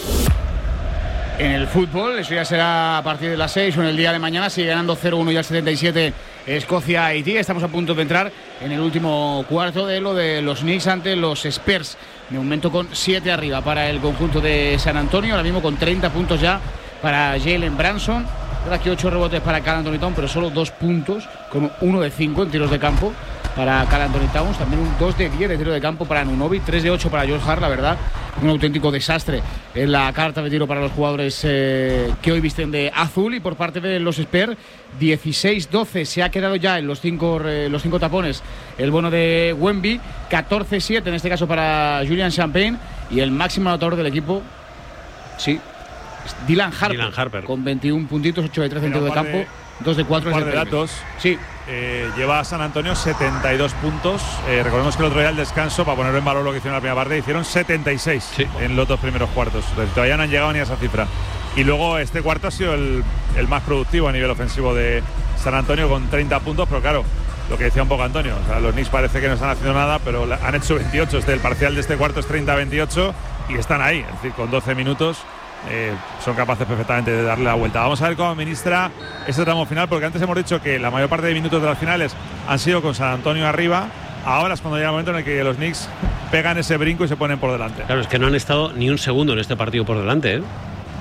En el fútbol, eso ya será a partir de las seis o en el día de mañana. Sigue ganando cero uno ya el setenta y siete Escocia-Haití. Estamos a punto de entrar en el último cuarto de lo de los Knicks ante los Spurs. De momento con siete arriba para el conjunto de San Antonio. Ahora mismo con treinta puntos ya para Jalen Branson. Ahora aquí ocho rebotes para Karl Anthony Towns, pero solo dos puntos, con uno de cinco en tiros de campo para Karl Anthony Towns. También un dos de diez de tiro de campo para Anunoby, tres de ocho para Josh Hart, la verdad. Un auténtico desastre en la carta de tiro para los jugadores eh, que hoy visten de azul. Y por parte de los Spurs, dieciséis doce se ha quedado ya en los cinco, eh, los cinco tapones el bono de Wemby. catorce siete en este caso para Julian Champagne. Y el máximo anotador del equipo, sí, Dylan Harper, Dylan Harper, con veintiún puntitos, ocho de trece en tiro de campo, dos de cuatro. Un par de datos. Sí. Eh, lleva a San Antonio setenta y dos puntos. Eh, recordemos que el otro día al descanso, para poner en valor lo que hicieron en la primera parte, hicieron setenta y seis sí. en los dos primeros cuartos. Entonces, todavía no han llegado ni a esa cifra. Y luego este cuarto ha sido el, el más productivo a nivel ofensivo de San Antonio, con treinta puntos, pero claro, lo que decía un poco Antonio, o sea, los Knicks parece que no están haciendo nada, pero han hecho veintiocho. Este, el parcial de este cuarto es treinta a veintiocho y están ahí, es decir, con doce minutos. Eh, son capaces perfectamente de darle la vuelta. Vamos a ver cómo administra este tramo final, porque antes hemos dicho que la mayor parte de minutos de las finales han sido con San Antonio arriba. Ahora es cuando llega el momento en el que los Knicks pegan ese brinco y se ponen por delante. Claro, es que no han estado ni un segundo en este partido por delante, ¿eh?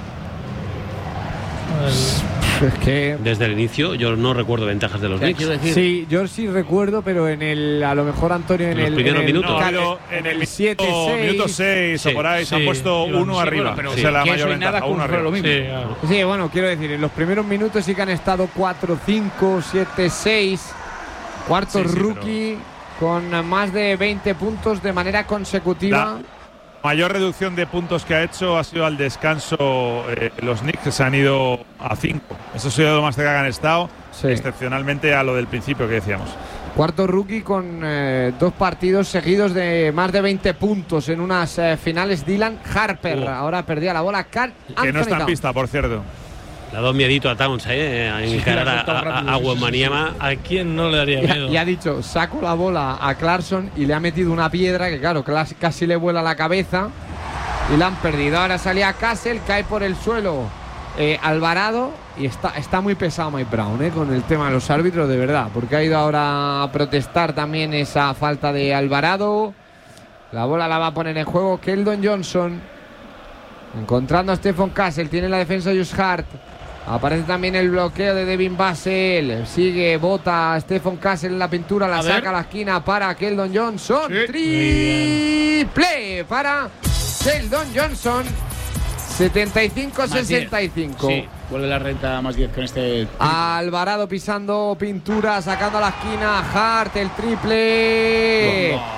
Es que desde el inicio yo no recuerdo ventajas de los Knicks. Sí, yo sí recuerdo, pero en el a lo mejor Antonio en, en el los primeros en el, minutos. No, en el siete seis minuto seis o por ahí sí, se han puesto sí, uno sí, arriba. Pero esa es la que mayor eso ventaja, nada uno arriba. Lo mismo. Sí, claro. Sí, bueno, quiero decir, en los primeros minutos sí que han estado cuatro cinco, siete seis, cuarto sí, sí, rookie pero... con más de veinte puntos de manera consecutiva. La mayor reducción de puntos que ha hecho ha sido al descanso. Eh, los Knicks que se han ido a cinco. Eso ha sido lo más cerca que han estado, sí. excepcionalmente a lo del principio que decíamos. Cuarto rookie con eh, dos partidos seguidos de más de veinte puntos en unas eh, finales. Dylan Harper. Uh. Ahora perdía la bola. Karl Anthony que no está en Towns. Pista, por cierto. Le ha dado miedito a Towns, ¿eh? A encarar sí, a, a, a Wembanyama. ¿A quién no le daría miedo? Y, y ha dicho, saco la bola a Clarkson y le ha metido una piedra que, claro, casi le vuela la cabeza y la han perdido. Ahora salía Castle, cae por el suelo eh, Alvarado y está, está muy pesado Mike Brown, ¿eh? Con el tema de los árbitros, de verdad, porque ha ido ahora a protestar también esa falta de Alvarado. La bola la va a poner en juego Keldon Johnson. Encontrando a Stefan Kassel. Tiene la defensa Josh Hart. Aparece también el bloqueo de Devin Vassell. Sigue, bota a Stefan Kassel en la pintura. La a saca ver. a la esquina para Keldon Johnson. Sí. Triple para Keldon Johnson. setenta y cinco sesenta y cinco. Sí, vuelve la renta más diez con este. Alvarado pisando pintura, sacando a la esquina. Hart, el triple. Oh, no.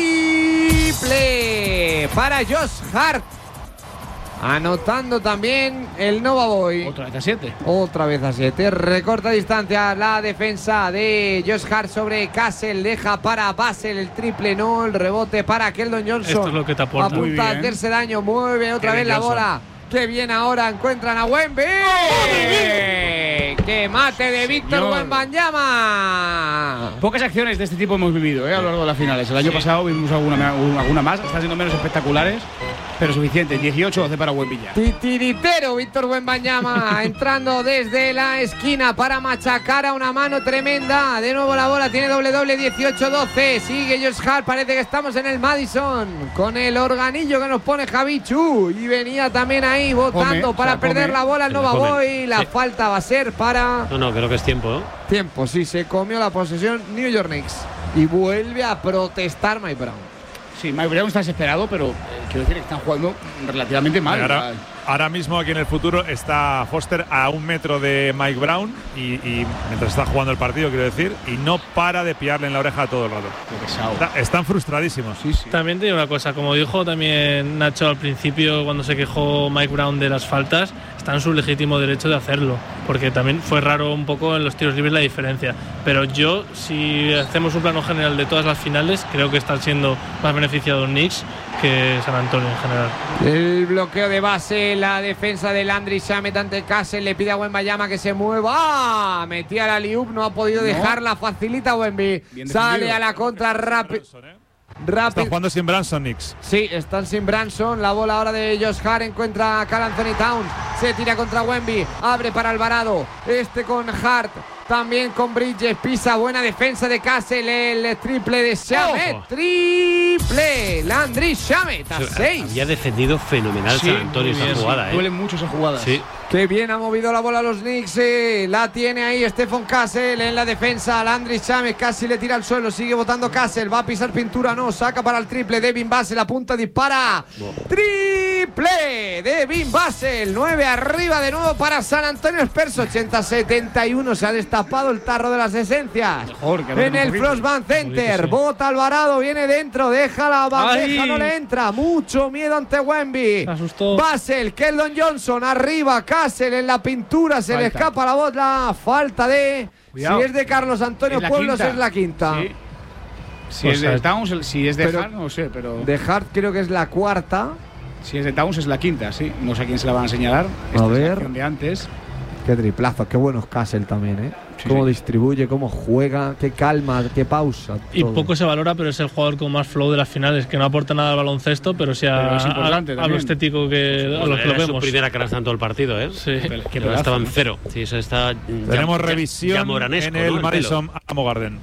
Triple para Josh Hart. Anotando también el Nova Boy. Otra vez a siete. Otra vez a siete. Recorta distancia la defensa de Josh Hart sobre Kassel. Deja para Vassell el triple. No, el rebote para Keldon Johnson. Esto es lo que te aporta. Apunta a hacerse daño. Mueve otra Qué vez la bola. Qué bien ahora encuentran a Wemby. ¡Qué mate de Víctor Wembanyama! Pocas acciones de este tipo hemos vivido, ¿eh? A lo largo de las finales. El año sí. pasado vimos alguna, alguna más. Están siendo menos espectaculares, pero suficiente. dieciocho doce para Wemby ya. Titiritero Víctor Wembanyama entrando desde la esquina para machacar a una mano tremenda. De nuevo la bola tiene doble doble, dieciocho doce. Sigue Josh Hart. Parece que estamos en el Madison con el organillo que nos pone Javichu. Y venía también ahí votando come, para o sea, perder come. la bola el Nova Boy. La sí. falta va a ser para. No, no, creo que es tiempo, ¿no? Tiempo, sí, se comió la posesión New York Knicks. Y vuelve a protestar Mike Brown. Sí, Mike Brown está desesperado, pero eh, quiero decir que están jugando relativamente mal. Ahora, ahora mismo aquí en el futuro está Foster a un metro de Mike Brown y, y mientras está jugando el partido, quiero decir, y no para de pillarle en la oreja todo el rato. Está, están frustradísimos. Sí, sí. También te digo una cosa, como dijo también Nacho al principio cuando se quejó Mike Brown de las faltas, está en su legítimo derecho de hacerlo, porque también fue raro un poco en los tiros libres la diferencia. Pero yo, si hacemos un plano general de todas las finales, creo que están siendo más beneficiados Knicks que San Antonio en general. El bloqueo de base, la defensa de Landry Shamet ante Kassel, le pide a Wembanyama que se mueva. ¡Ah! Metía la liup, no ha podido no. dejarla, facilita Wemby. Sale a la contra rápido. Está jugando sin Branson, Knicks. Sí, están sin Branson. La bola ahora de Josh Hart. Encuentra a Karl Anthony Towns. Se tira contra Wemby. Abre para Alvarado. Este con Hart. También con Bridges. Pisa. Buena defensa de Kassel. El triple de Shamet. Oh. Triple. Landry Shamet. A seis. Había defendido fenomenal sí, San Antonio esta jugada. Sí. ¿eh? Duele mucho esa jugada. Sí. Qué bien ha movido la bola a los Knicks. Eh. La tiene ahí Stefan Kassel en la defensa. Landry Shamet casi le tira al suelo. Sigue botando Kassel. Va a pisar pintura. No. Saca para el triple. Devin Vassell. Apunta, dispara. Oh. Triple. Devin Vassell. nueve arriba de nuevo para San Antonio Spurs. ochenta setenta y uno. Se ha destapado el tarro de las esencias. Mejor, en el Frostbank Center. Sí. Bota Alvarado. Viene dentro. Deja la bandeja. Ay. No le entra. Mucho miedo ante Wemby. Se asustó. Vassell. Keldon Johnson. Arriba. Kassel en la pintura, se falta. le escapa la voz, la falta de. Cuidado. Si es de Carlos Antonio es Pueblos, quinta. es la quinta. Sí. Si pues es de Towns, si es de Hart, no sé, pero. De Hart creo que es la cuarta. Si es de Towns, es la quinta, sí. No sé a quién se la van a señalar. Esta a ver. Es de antes. Qué triplazo, qué buenos Kassel también, ¿eh? Sí, cómo sí. distribuye, cómo juega, qué calma, qué pausa. Todo. Y poco se valora, pero es el jugador con más flow de las finales, que no aporta nada al baloncesto, pero sí a, pero es a, a lo estético que pues a los que lo vemos. Su primera canasta en todo el partido, ¿eh? Sí. Que estaba en cero. Sí, eso está. Tenemos ya, revisión ya en el ¿no? Madison Amo Garden.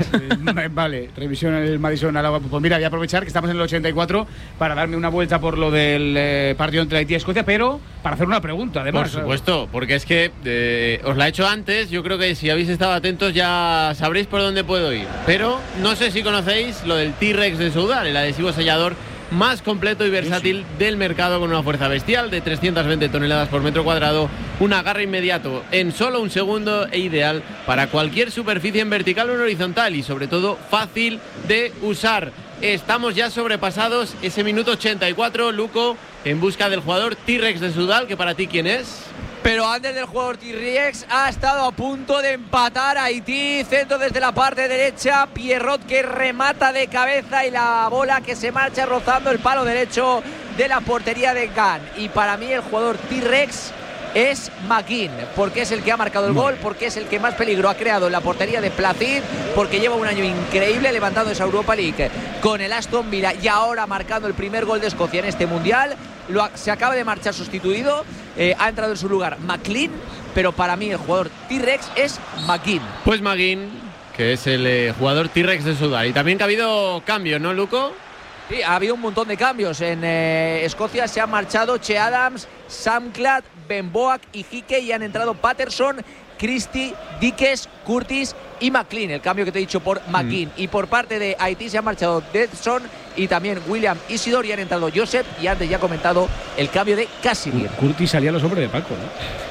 Vale, revisión en el Madison Amo. Pues mira, voy a aprovechar que estamos en el ochenta y cuatro para darme una vuelta por lo del eh, partido entre Haití y Escocia, pero para hacer una pregunta, además. Por supuesto, porque es que eh, os la he hecho antes. Yo creo que si habéis estado atentos ya sabréis por dónde puedo ir. Pero no sé si conocéis lo del T-Rex de Soudal, el adhesivo sellador más completo y versátil sí, sí. del mercado, con una fuerza bestial de trescientas veinte toneladas por metro cuadrado, un agarre inmediato en solo un segundo e ideal para cualquier superficie en vertical o en horizontal, y sobre todo fácil de usar. Estamos ya sobrepasados ese minuto ochenta y cuatro, Luco, en busca del jugador T-Rex de Soudal, que para ti, ¿quién es? Pero antes del jugador T-Rex ha estado a punto de empatar a Haití. Centro desde la parte derecha. Pierrot que remata de cabeza y la bola que se marcha rozando el palo derecho de la portería de Gant. Y para mí el jugador T-Rex es McKean, porque es el que ha marcado el gol, porque es el que más peligro ha creado en la portería de Placid, porque lleva un año increíble levantando esa Europa League con el Aston Villa y ahora marcando el primer gol de Escocia en este Mundial. Lo ha, se acaba de marchar sustituido, eh, ha entrado en su lugar McLean, pero para mí el jugador T-Rex es McKean. Pues McKean, que es el eh, jugador T-Rex de Sudán. Y también que ha habido cambio, ¿no, Luco? Sí, ha habido un montón de cambios. En eh, Escocia se han marchado Che Adams, Samklad, Ben Boak y Hickey y han entrado Patterson, Christie, Dickes, Curtis y McLean. El cambio que te he dicho por McKean. Mm. Y por parte de Haití se han marchado Dedson y también William Isidore y han entrado Joseph. Y antes ya he comentado el cambio de Casimir. Curtis salía a los hombres de Paco, ¿no?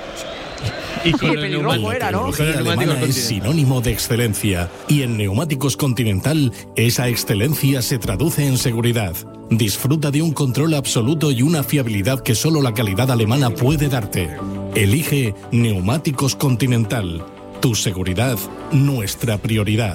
Y con sí, el neumático era, ¿no? La alemana es sinónimo de excelencia y en Neumáticos Continental esa excelencia se traduce en seguridad. Disfruta de un control absoluto y una fiabilidad que solo la calidad alemana puede darte. Elige Neumáticos Continental. Tu seguridad, nuestra prioridad.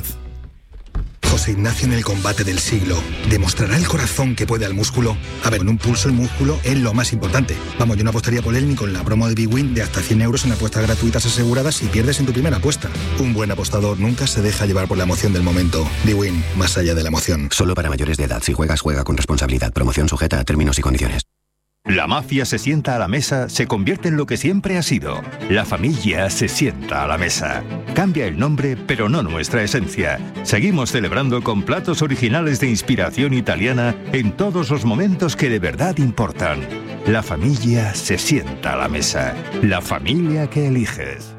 José Ignacio en el combate del siglo. ¿Demostrará el corazón que puede al músculo? A ver, en un pulso el músculo es lo más importante. Vamos, yo no apostaría por él ni con la promo de Big Win de hasta cien euros en apuestas gratuitas aseguradas si pierdes en tu primera apuesta. Un buen apostador nunca se deja llevar por la emoción del momento. Big Win, más allá de la emoción. Solo para mayores de edad. Si juegas, juega con responsabilidad. Promoción sujeta a términos y condiciones. La mafia se sienta a la mesa, se convierte en lo que siempre ha sido. La familia se sienta a la mesa. Cambia el nombre, pero no nuestra esencia. Seguimos celebrando con platos originales de inspiración italiana en todos los momentos que de verdad importan. La familia se sienta a la mesa. La familia que eliges.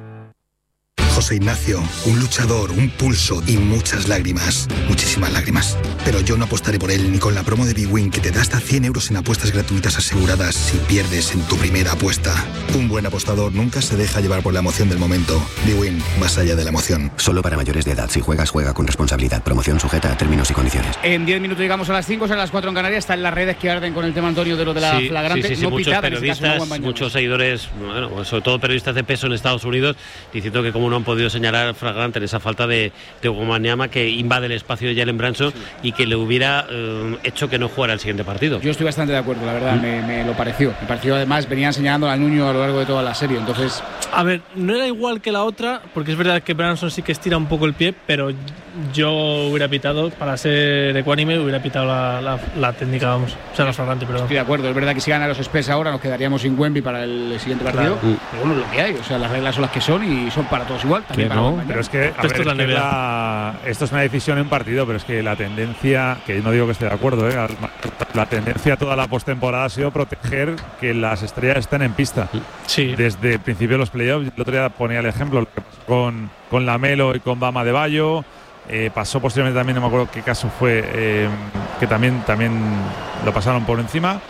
José Ignacio, un luchador, un pulso y muchas lágrimas. Muchísimas lágrimas. Pero yo no apostaré por él ni con la promo de Big Win que te da hasta cien euros en apuestas gratuitas aseguradas si pierdes en tu primera apuesta. Un buen apostador nunca se deja llevar por la emoción del momento. Big Win, más allá de la emoción. Solo para mayores de edad. Si juegas, juega con responsabilidad. Promoción sujeta a términos y condiciones. En diez minutos llegamos a las cinco, son las cuatro en Canarias. Está en las redes que arden con el tema, Antonio, de lo de la sí, flagrante. Sí, sí, sí, no muchos pitada, periodistas, en este caso, muchos seguidores, bueno, sobre todo periodistas de peso en Estados Unidos, diciendo que como no han podido señalar flagrante en esa falta de, de Wembanyama que invade el espacio de Jalen Brunson sí. y que le hubiera eh, hecho que no jugara el siguiente partido. Yo estoy bastante de acuerdo, la verdad, ¿Mm? me, me lo pareció. Me pareció, además, venían señalando al Nuño a lo largo de toda la serie, entonces... A ver, no era igual que la otra, porque es verdad que Brunson sí que estira un poco el pie, pero yo hubiera pitado, para ser ecuánime, hubiera pitado la, la, la técnica, vamos, o sea, la flagrante, perdón. Estoy de acuerdo, es verdad que si gana los Spurs ahora nos quedaríamos sin Wemby para el siguiente partido, claro. pero bueno, lo que hay, o sea, las reglas son las que son y son para todos igual, también para no, pero es que, a ver, es que la, esto es una decisión en partido, pero es que la tendencia, que no digo que esté de acuerdo, ¿eh? la tendencia toda la postemporada ha sido proteger que las estrellas estén en pista. Sí. Desde el principio de los playoffs, el otro día ponía el ejemplo, lo que pasó con, con Lamelo y con Bama de Bayo, eh, pasó posteriormente también, no me acuerdo qué caso fue, eh, que también, también lo pasaron por encima.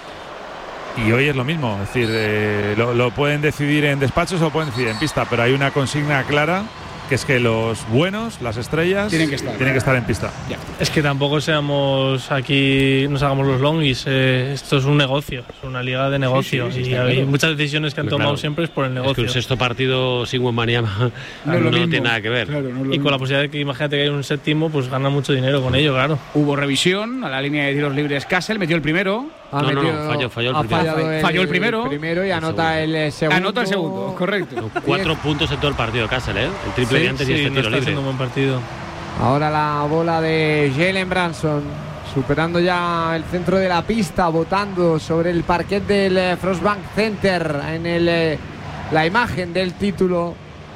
Y hoy es lo mismo, es decir, eh, lo, lo pueden decidir en despachos o lo pueden decidir en pista, pero hay una consigna clara que es que los buenos, las estrellas, tienen que estar, tienen que estar en pista. Ya. Es que tampoco seamos aquí, nos hagamos los longis. Eh, esto es un negocio, es una liga de negocio. Sí, sí, sí, y hay claro. muchas decisiones que han tomado claro. siempre es por el negocio. Es que un sexto partido sin Wembanyama no, no tiene nada que ver. Claro, no y con mismo. la posibilidad de que, imagínate que hay un séptimo, pues gana mucho dinero con ello, claro. Hubo revisión a la línea de tiros libres. Castle metió el primero. Ah, no, no, no, falló, falló el primero. El, falló el primero. El primero y anota el, el segundo. Anota el segundo, correcto. No, cuatro puntos en todo el partido de Castle, ¿eh? El triple sí, de antes sí, y este no tiro está libre. Un buen partido. Ahora la bola de Jalen Brunson, superando ya el centro de la pista, botando sobre el parquet del Frostbank Center en el, la imagen del título.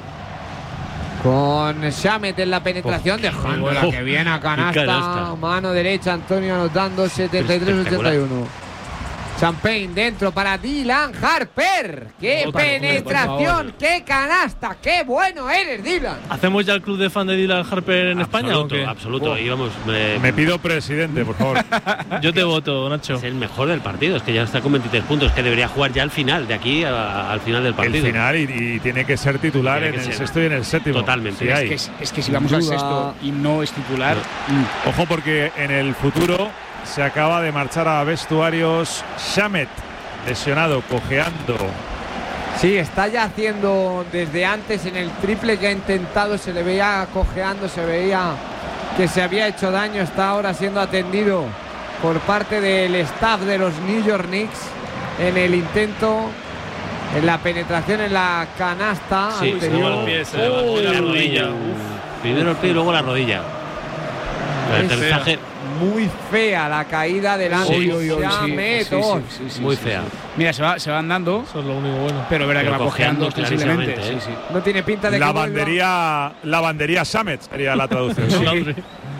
Con Shamet en la penetración, oh, dejando la oh, que viene a canasta, canasta. Mano derecha, Antonio anotando setenta y tres ochenta y uno. Champagne dentro para Dylan Harper. ¡Qué Otra, penetración! ¡Qué canasta! ¡Qué bueno eres, Dylan! ¿Hacemos ya el club de fan de Dylan Harper en absoluto, España o qué? Absoluto, oh. íbamos, me, me pido presidente, por favor. Yo te voto, Nacho. Es el mejor del partido, es que ya está con veintitrés puntos, que debería jugar ya al final, de aquí a, al final del partido. El final y, y tiene que ser titular tiene en el ser. sexto y en el séptimo. Totalmente. Sí, es, que, es, es que si vamos al sexto y no es titular... No. Ojo, porque en el futuro se acaba de marchar a vestuarios Shamet. Lesionado, cojeando. Sí, está ya haciendo desde antes en el triple que ha intentado, se le veía cojeando, se veía que se había hecho daño, está ahora siendo atendido por parte del staff de los New York Knicks en el intento, en la penetración en la canasta. Sí, anterior. Se el pie, se oh, la rodilla. Uf. Primero el pie y luego la rodilla. El aterrizaje. Muy fea la caída delante. Sí, sí, sí, sí, sí, sí, muy sí, fea. Sí, sí. Mira, se va, se van dando. Eso es lo único bueno. Pero verá que va cojeando ostensiblemente. ¿eh? Sí, sí. No tiene pinta de la que bandería, la bandería Shamet sería la traducción. Sí.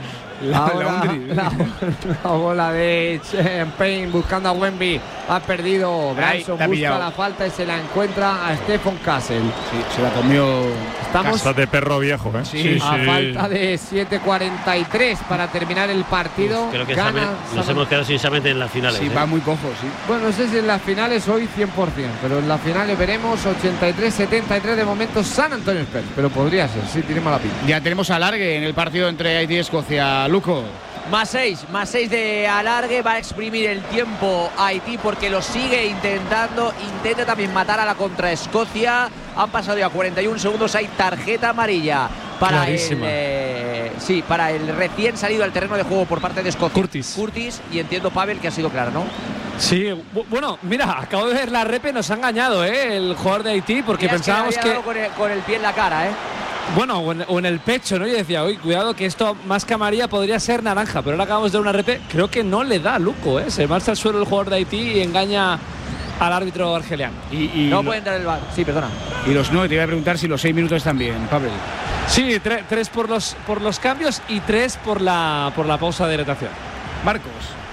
Ahora la, la bola de Champagne buscando a Wemby. Ha perdido Branson, busca pillado. la falta y se la encuentra a Stephen Castle. Sí, se la comió. Estamos Estás de perro viejo, ¿eh? Sí, sí, a sí. falta de siete cuarenta y tres para terminar el partido. Uf, creo que Gana, sabe, nos hemos quedado sin Samet en las finales. Sí, ¿eh? va muy cojo, sí. Bueno, no sé si en las finales hoy cien por cien, pero en las finales veremos ochenta y tres setenta y tres de momento San Antonio Spurs. Pero podría ser, sí, tiene mala pinta. Ya tenemos alargue en el partido entre Haití y Escocia. Luco. Más seis, más seis de alargue, va a exprimir el tiempo Haití porque lo sigue intentando, intenta también matar a la contra Escocia. Han pasado ya cuarenta y un segundos, hay tarjeta amarilla para el, eh, sí, para el recién salido al terreno de juego por parte de Escocia. Curtis. Curtis, y entiendo, Pavel, que ha sido clara, ¿no? Sí, bueno, mira, acabo de ver la repe, nos ha engañado, ¿eh? El jugador de Haití, porque Mira, pensábamos que, que… Con el, con el pie en la cara, ¿eh? Bueno, o en, o en el pecho, ¿no? Yo decía, uy, cuidado que esto más que amarilla podría ser naranja, pero ahora acabamos de dar una repe, creo que no le da a Luco, ¿eh? Se marcha al suelo el jugador de Haití y engaña al árbitro argeliano. Y, y no lo, puede entrar el bar. Sí, perdona. Y los nueve, te iba a preguntar si los seis minutos también, Pavel. Sí, tre, tres por los, por los cambios y tres por la, por la pausa de hidratación. Marcos.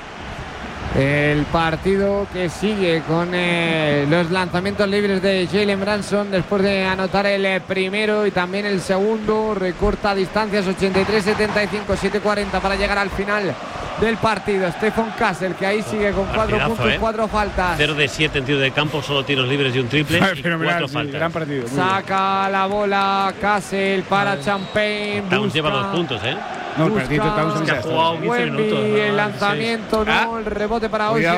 El partido que sigue con eh, los lanzamientos libres de Jalen Branson después de anotar el primero y también el segundo. Recorta distancias ochenta y tres setenta y cinco, siete cuarenta para llegar al final del partido. Stephen Castle, que ahí sigue con cuatro puntos, ¿eh? cuatro faltas. cero de siete en tiro de campo, solo tiros libres y un triple y cuatro sí, faltas. Gran partido. Saca la bola Castle para vale. Champagne. Towns lleva dos puntos, ¿eh? No, el partido Towns ha jugado Wemby, minutos, ¿no? El lanzamiento, sí. no, el rebote para hoy.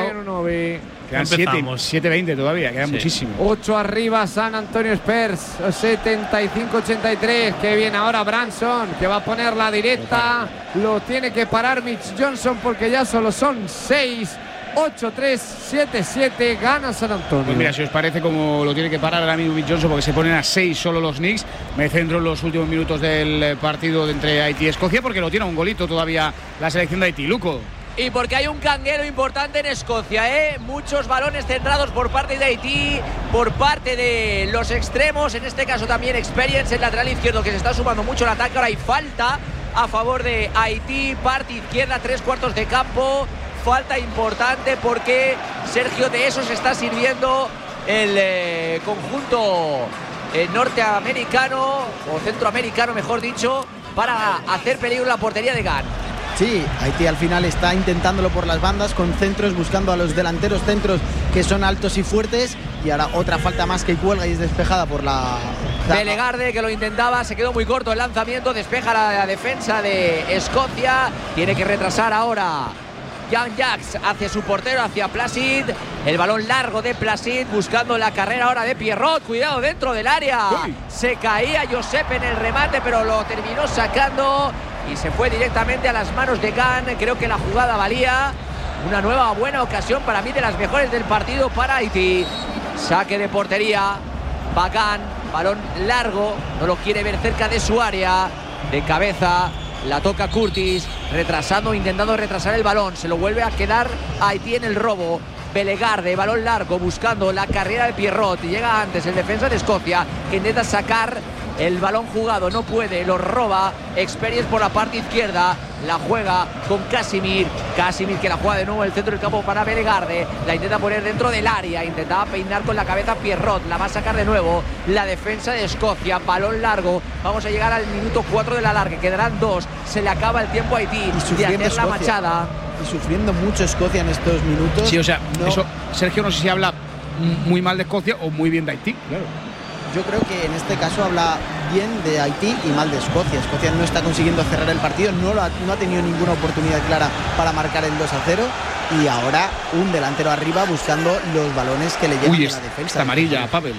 Quedan siete veinte todavía, queda sí. muchísimo. ocho arriba San Antonio Spurs, setenta y cinco ochenta y tres. Que viene ahora Branson, que va a poner la directa. Lo tiene que parar Mitch Johnson porque ya solo son seis. ocho tres siete siete, gana San Antonio. Pues mira, si os parece como lo tiene que parar ahora mismo Mitch Johnson, porque se ponen a seis solo los Knicks. Me centro en los últimos minutos del partido de entre Haití y Escocia, porque lo tiene un golito todavía la selección de Haití. Luco. Y porque hay un canguero importante en Escocia, ¿eh? Muchos balones centrados por parte de Haití, por parte de los extremos, en este caso también Experience, el lateral izquierdo, que se está sumando mucho el ataque. Ahora hay falta a favor de Haití, parte izquierda, tres cuartos de campo. Falta importante porque Sergio de eso se está sirviendo el eh, conjunto eh, norteamericano o centroamericano, mejor dicho, para hacer peligro la portería de Gant. Sí, Haití al final está intentándolo por las bandas con centros, buscando a los delanteros centros que son altos y fuertes. Y ahora otra falta más que cuelga y es despejada por la… Belegarde, que lo intentaba, se quedó muy corto el lanzamiento, despeja la, la defensa de Escocia. Tiene que retrasar ahora Jan Jacks hacia su portero, hacia Placid. El balón largo de Placid buscando la carrera ahora de Pierrot. Cuidado dentro del área. Uy. Se caía Josep en el remate, pero lo terminó sacando y se fue directamente a las manos de Gant. Creo que la jugada valía. Una nueva buena ocasión, para mí de las mejores del partido para Haití. Saque de portería. Va Gant, balón largo, no lo quiere ver cerca de su área. De cabeza. La toca Curtis, retrasando, intentando retrasar el balón. Se lo vuelve a quedar Haití en el robo. Belegarde, balón largo, buscando la carrera de Pierrot. Llega antes el defensa de Escocia, que intenta sacar el balón jugado. No puede, lo roba. Experience por la parte izquierda. La juega con Casimir. Casimir que la juega de nuevo en el centro del campo para Belegarde. La intenta poner dentro del área. Intentaba peinar con la cabeza Pierrot. La va a sacar de nuevo la defensa de Escocia. Balón largo. Vamos a llegar al minuto cuatro de la larga. Quedarán dos. Se le acaba el tiempo a Haití de hacer Escocia. la machada. Y sufriendo mucho Escocia en estos minutos. Sí, o sea, no. eso, Sergio, no sé si habla muy mal de Escocia o muy bien de Haití. Claro. Yo creo que en este caso habla bien de Haití y mal de Escocia. Escocia no está consiguiendo cerrar el partido, no, lo ha, no ha tenido ninguna oportunidad clara para marcar el dos a cero. Y ahora un delantero arriba buscando los balones que le llegan Uy, a la defensa. Esta amarilla, Pavel.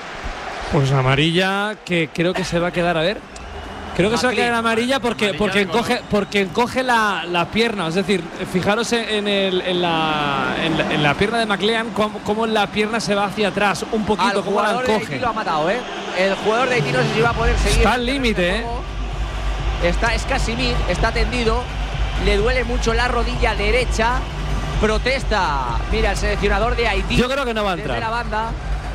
Pues amarilla que creo que se va a quedar, a ver. Creo que se va a quedar en amarilla porque, amarilla porque encoge, porque encoge la, la pierna. Es decir, fijaros en, el, en, la, en, la, en la pierna de McLean, cómo, cómo la pierna se va hacia atrás, un poquito, cómo la encoge. El jugador de Haití lo ha matado, ¿eh? El jugador de Haití no sé si va a poder seguir. Está al límite, ¿eh? Está, es Casimir, está tendido. Le duele mucho la rodilla derecha. Protesta, mira, el seleccionador de Haití. Yo creo que no va a entrar. Desde la banda.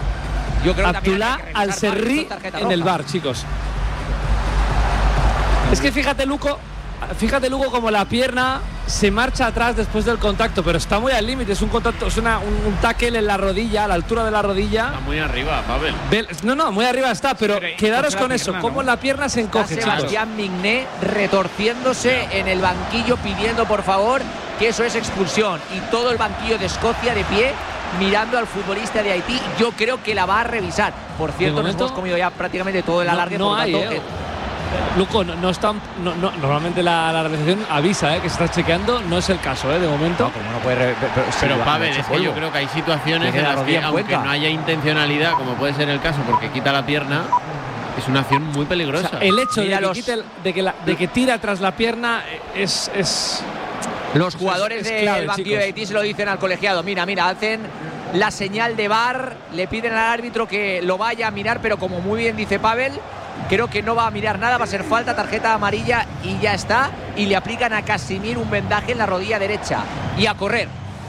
Yo creo Abdullah Al-Serri en el bar, chicos. Es que fíjate, Luco, fíjate Lugo como la pierna se marcha atrás después del contacto, pero está muy al límite, es un contacto, es una, un, un tackle en la rodilla, a la altura de la rodilla. Está muy arriba, Pavel. No, no, muy arriba está, pero, pero quedaros con eso, pierna, cómo ¿no? la pierna se encoge. Está Sebastián Migné retorciéndose en el banquillo pidiendo por favor que eso es expulsión, y todo el banquillo de Escocia de pie mirando al futbolista de Haití. Yo creo que la va a revisar. Por cierto, nos hemos comido ya prácticamente todo el alargue. No, no por hay, tanto, eh. Luco, no, no está. No, no, normalmente la, la recepción avisa eh, que se está chequeando. No es el caso, eh, de momento. No, como no puede re, pero, pero sí, Pavel, es que yo creo que hay situaciones en las que, aunque no haya intencionalidad, como puede ser el caso, porque quita la pierna, es una acción muy peligrosa. O sea, el hecho de que, los, quite el, de, que la, de que tira tras la pierna es. es los jugadores es, es clave, del banquillo chicos. de Haití se lo dicen al colegiado. Mira, mira, hacen la señal de V A R, le piden al árbitro que lo vaya a mirar, pero como muy bien dice Pavel, creo que no va a mirar nada, va a ser falta, tarjeta amarilla y ya está. Y le aplican a Casimir un vendaje en la rodilla derecha. Y a correr.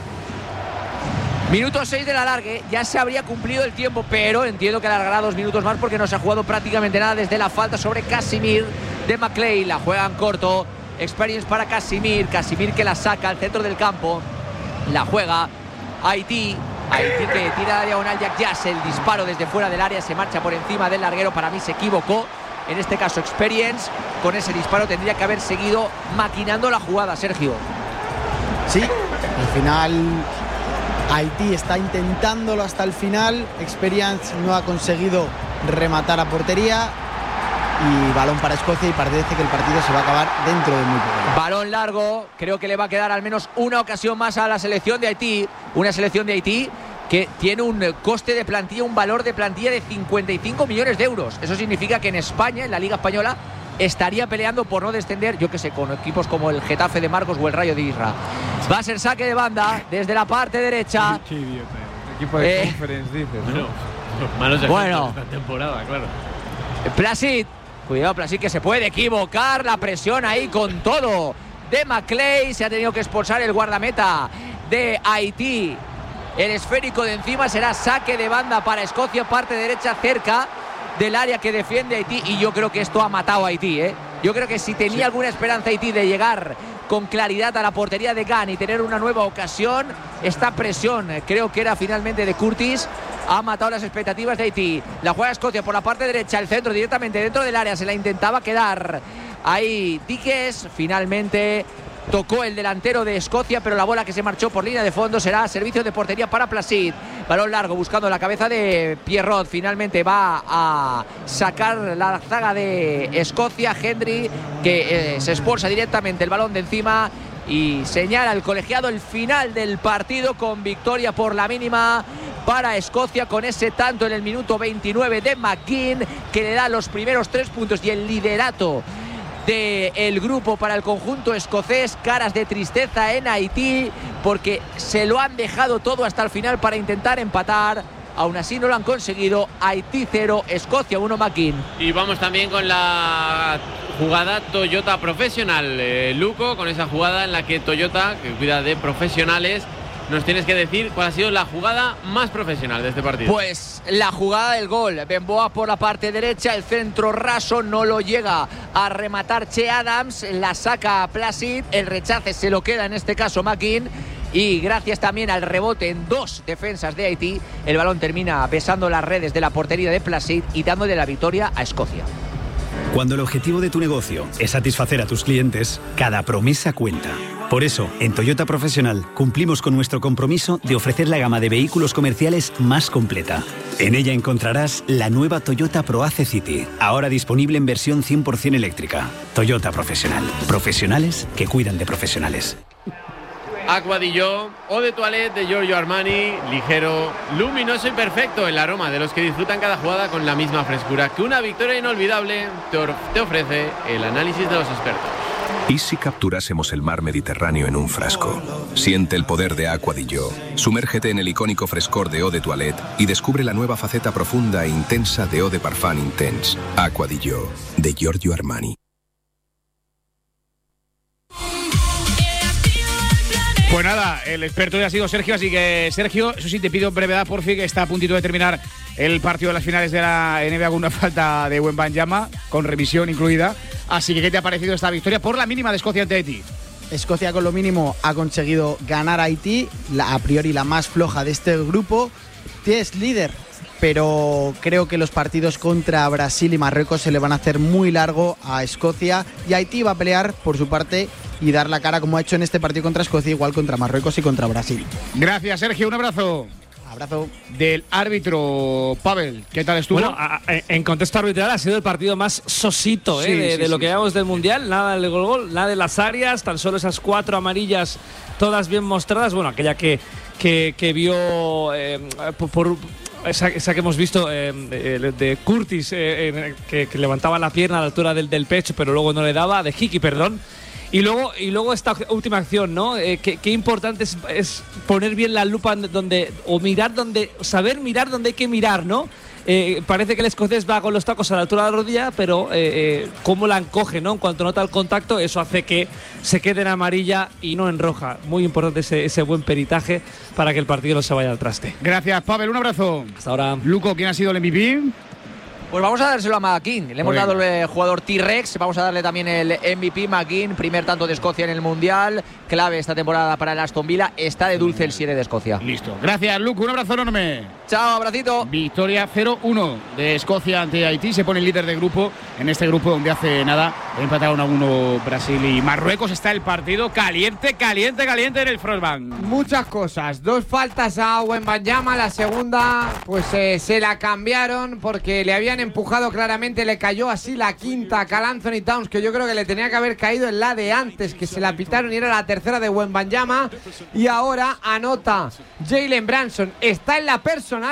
Minuto seis del alargue, ya se habría cumplido el tiempo, pero entiendo que alargará dos minutos más porque no se ha jugado prácticamente nada desde la falta sobre Casimir de McLeay. La juegan corto, experience para Casimir, Casimir que la saca al centro del campo, la juega Haití. Haití que tira la diagonal, Jack Jazz, el disparo desde fuera del área, se marcha por encima del larguero, para mí se equivocó, en este caso Experience, con ese disparo tendría que haber seguido maquinando la jugada, Sergio. Sí, al final Haití está intentándolo hasta el final, Experience no ha conseguido rematar a portería y balón para Escocia y parece que el partido se va a acabar dentro de muy poco. Balón largo, creo que le va a quedar al menos una ocasión más a la selección de Haití, una selección de Haití que tiene un coste de plantilla, un valor de plantilla de cincuenta y cinco millones de euros. Eso significa que en España, en la Liga Española, estaría peleando por no descender, yo que sé, con equipos como el Getafe de Marcos o el Rayo de Isra. Va a ser saque de banda desde la parte derecha. Qué idiota. Equipo de Eh, conference, dices, ¿no? Bueno, malos Bueno. esta temporada, claro. Placid, cuidado Placid que se puede equivocar, la presión ahí con todo de McLeay, se ha tenido que expulsar el guardameta de Haití. El esférico de encima será saque de banda para Escocia, parte derecha cerca del área que defiende Haití, y yo creo que esto ha matado a Haití, ¿eh? Yo creo que si tenía sí. alguna esperanza Haití de llegar con claridad a la portería de Gunn y tener una nueva ocasión, esta presión, creo que era finalmente de Curtis, ha matado las expectativas de Haití. La juega Escocia por la parte derecha, el centro directamente dentro del área, se la intentaba quedar ahí Diques, finalmente tocó el delantero de Escocia, pero la bola que se marchó por línea de fondo será servicio de portería para Placid. Balón largo buscando la cabeza de Pierrot, finalmente va a sacar la zaga de Escocia, Hendry, que eh, se expulsa directamente el balón de encima y señala el colegiado el final del partido con victoria por la mínima para Escocia, con ese tanto en el minuto veintinueve de McGinn, que le da los primeros tres puntos y el liderato del grupo para el conjunto escocés. Caras de tristeza en Haití porque se lo han dejado todo hasta el final para intentar empatar. Aún así no lo han conseguido. Haití cero, Escocia uno, McGinn. Y vamos también con la jugada Toyota profesional, eh, Luco, con esa jugada en la que Toyota, que cuida de profesionales, nos tienes que decir cuál ha sido la jugada más profesional de este partido. Pues la jugada del gol. Benboa por la parte derecha, el centro raso, no lo llega a rematar Che Adams, la saca Placid, el rechace se lo queda en este caso McGinn, y gracias también al rebote en dos defensas de Haití, el balón termina besando las redes de la portería de Placid y dándole la victoria a Escocia. Cuando el objetivo de tu negocio es satisfacer a tus clientes, cada promesa cuenta. Por eso, en Toyota Profesional cumplimos con nuestro compromiso de ofrecer la gama de vehículos comerciales más completa. En ella encontrarás la nueva Toyota ProAce City, ahora disponible en versión cien por ciento eléctrica. Toyota Profesional. Profesionales que cuidan de profesionales. Aqua di Gio, Eau de Toilette de Giorgio Armani, ligero, luminoso y perfecto, el aroma de los que disfrutan cada jugada con la misma frescura que una victoria inolvidable te, te ofrece el análisis de los expertos. ¿Y si capturásemos el mar Mediterráneo en un frasco? Siente el poder de Aqua di Gio. Sumérgete en el icónico frescor de Eau de Toilette y descubre la nueva faceta profunda e intensa de Eau de Parfum Intense. Aqua di Gio, de Giorgio Armani. Pues nada, el experto ya ha sido Sergio, así que Sergio, eso sí, te pido brevedad, por fin, que está a puntito de terminar el partido de las finales de la N B A con una falta de Wembanyama, con revisión incluida. Así que, ¿qué te ha parecido esta victoria por la mínima de Escocia ante Haití? Escocia con lo mínimo ha conseguido ganar a Haití, la, a priori la más floja de este grupo. Es líder, pero creo que los partidos contra Brasil y Marruecos se le van a hacer muy largo a Escocia, y Haití va a pelear por su parte y dar la cara como ha hecho en este partido contra Escocia, igual contra Marruecos y contra Brasil. Gracias, Sergio, un abrazo. Abrazo. Del árbitro, Pavel, ¿qué tal estuvo? Bueno, a, a, en contexto arbitral ha sido el partido más sosito, sí, ¿eh? de, sí, de lo sí, que sí. llevamos del Mundial. Nada del gol-gol, nada de las áreas, tan solo esas cuatro amarillas, todas bien mostradas. Bueno, aquella que, que, que vio eh, por, por esa, esa que hemos visto eh, de, de Curtis, eh, eh, que, que levantaba la pierna a la altura del, del pecho, pero luego no le daba, de Hickey, perdón. Y luego, y luego esta última acción, ¿no? Eh, qué, qué importante es, es poner bien la lupa donde, o mirar donde, saber mirar donde hay que mirar, ¿no? Eh, parece que el escocés va con los tacos a la altura de la rodilla, pero eh, eh, cómo la encoge, ¿no? En cuanto nota el contacto, eso hace que se quede en amarilla y no en roja. Muy importante ese, ese buen peritaje para que el partido no se vaya al traste. Gracias, Pavel, un abrazo. Hasta ahora. Luco, ¿quién ha sido el M V P? Pues vamos a dárselo a McKean. Le hemos dado el jugador T-Rex. Vamos a darle también el M V P McKean. Primer tanto de Escocia en el Mundial. Clave esta temporada para el Aston Villa. Está de dulce el siete de Escocia. Listo. Gracias, Luco. Un abrazo enorme. Chao, abracito. Victoria cero uno de Escocia ante Haití. Se pone el líder de grupo. En este grupo donde hace nada empataron a uno Brasil y Marruecos. Está el partido caliente, caliente, caliente en el Frostbank. Muchas cosas. Dos faltas a Wembanyama. La segunda, pues eh, se la cambiaron porque le habían empujado claramente, le cayó así la quinta a Karl Anthony Towns, que yo creo que le tenía que haber caído en la de antes, que se la pitaron, y era la tercera de Wembanyama. Y ahora anota Jalen Brunson, está en la personal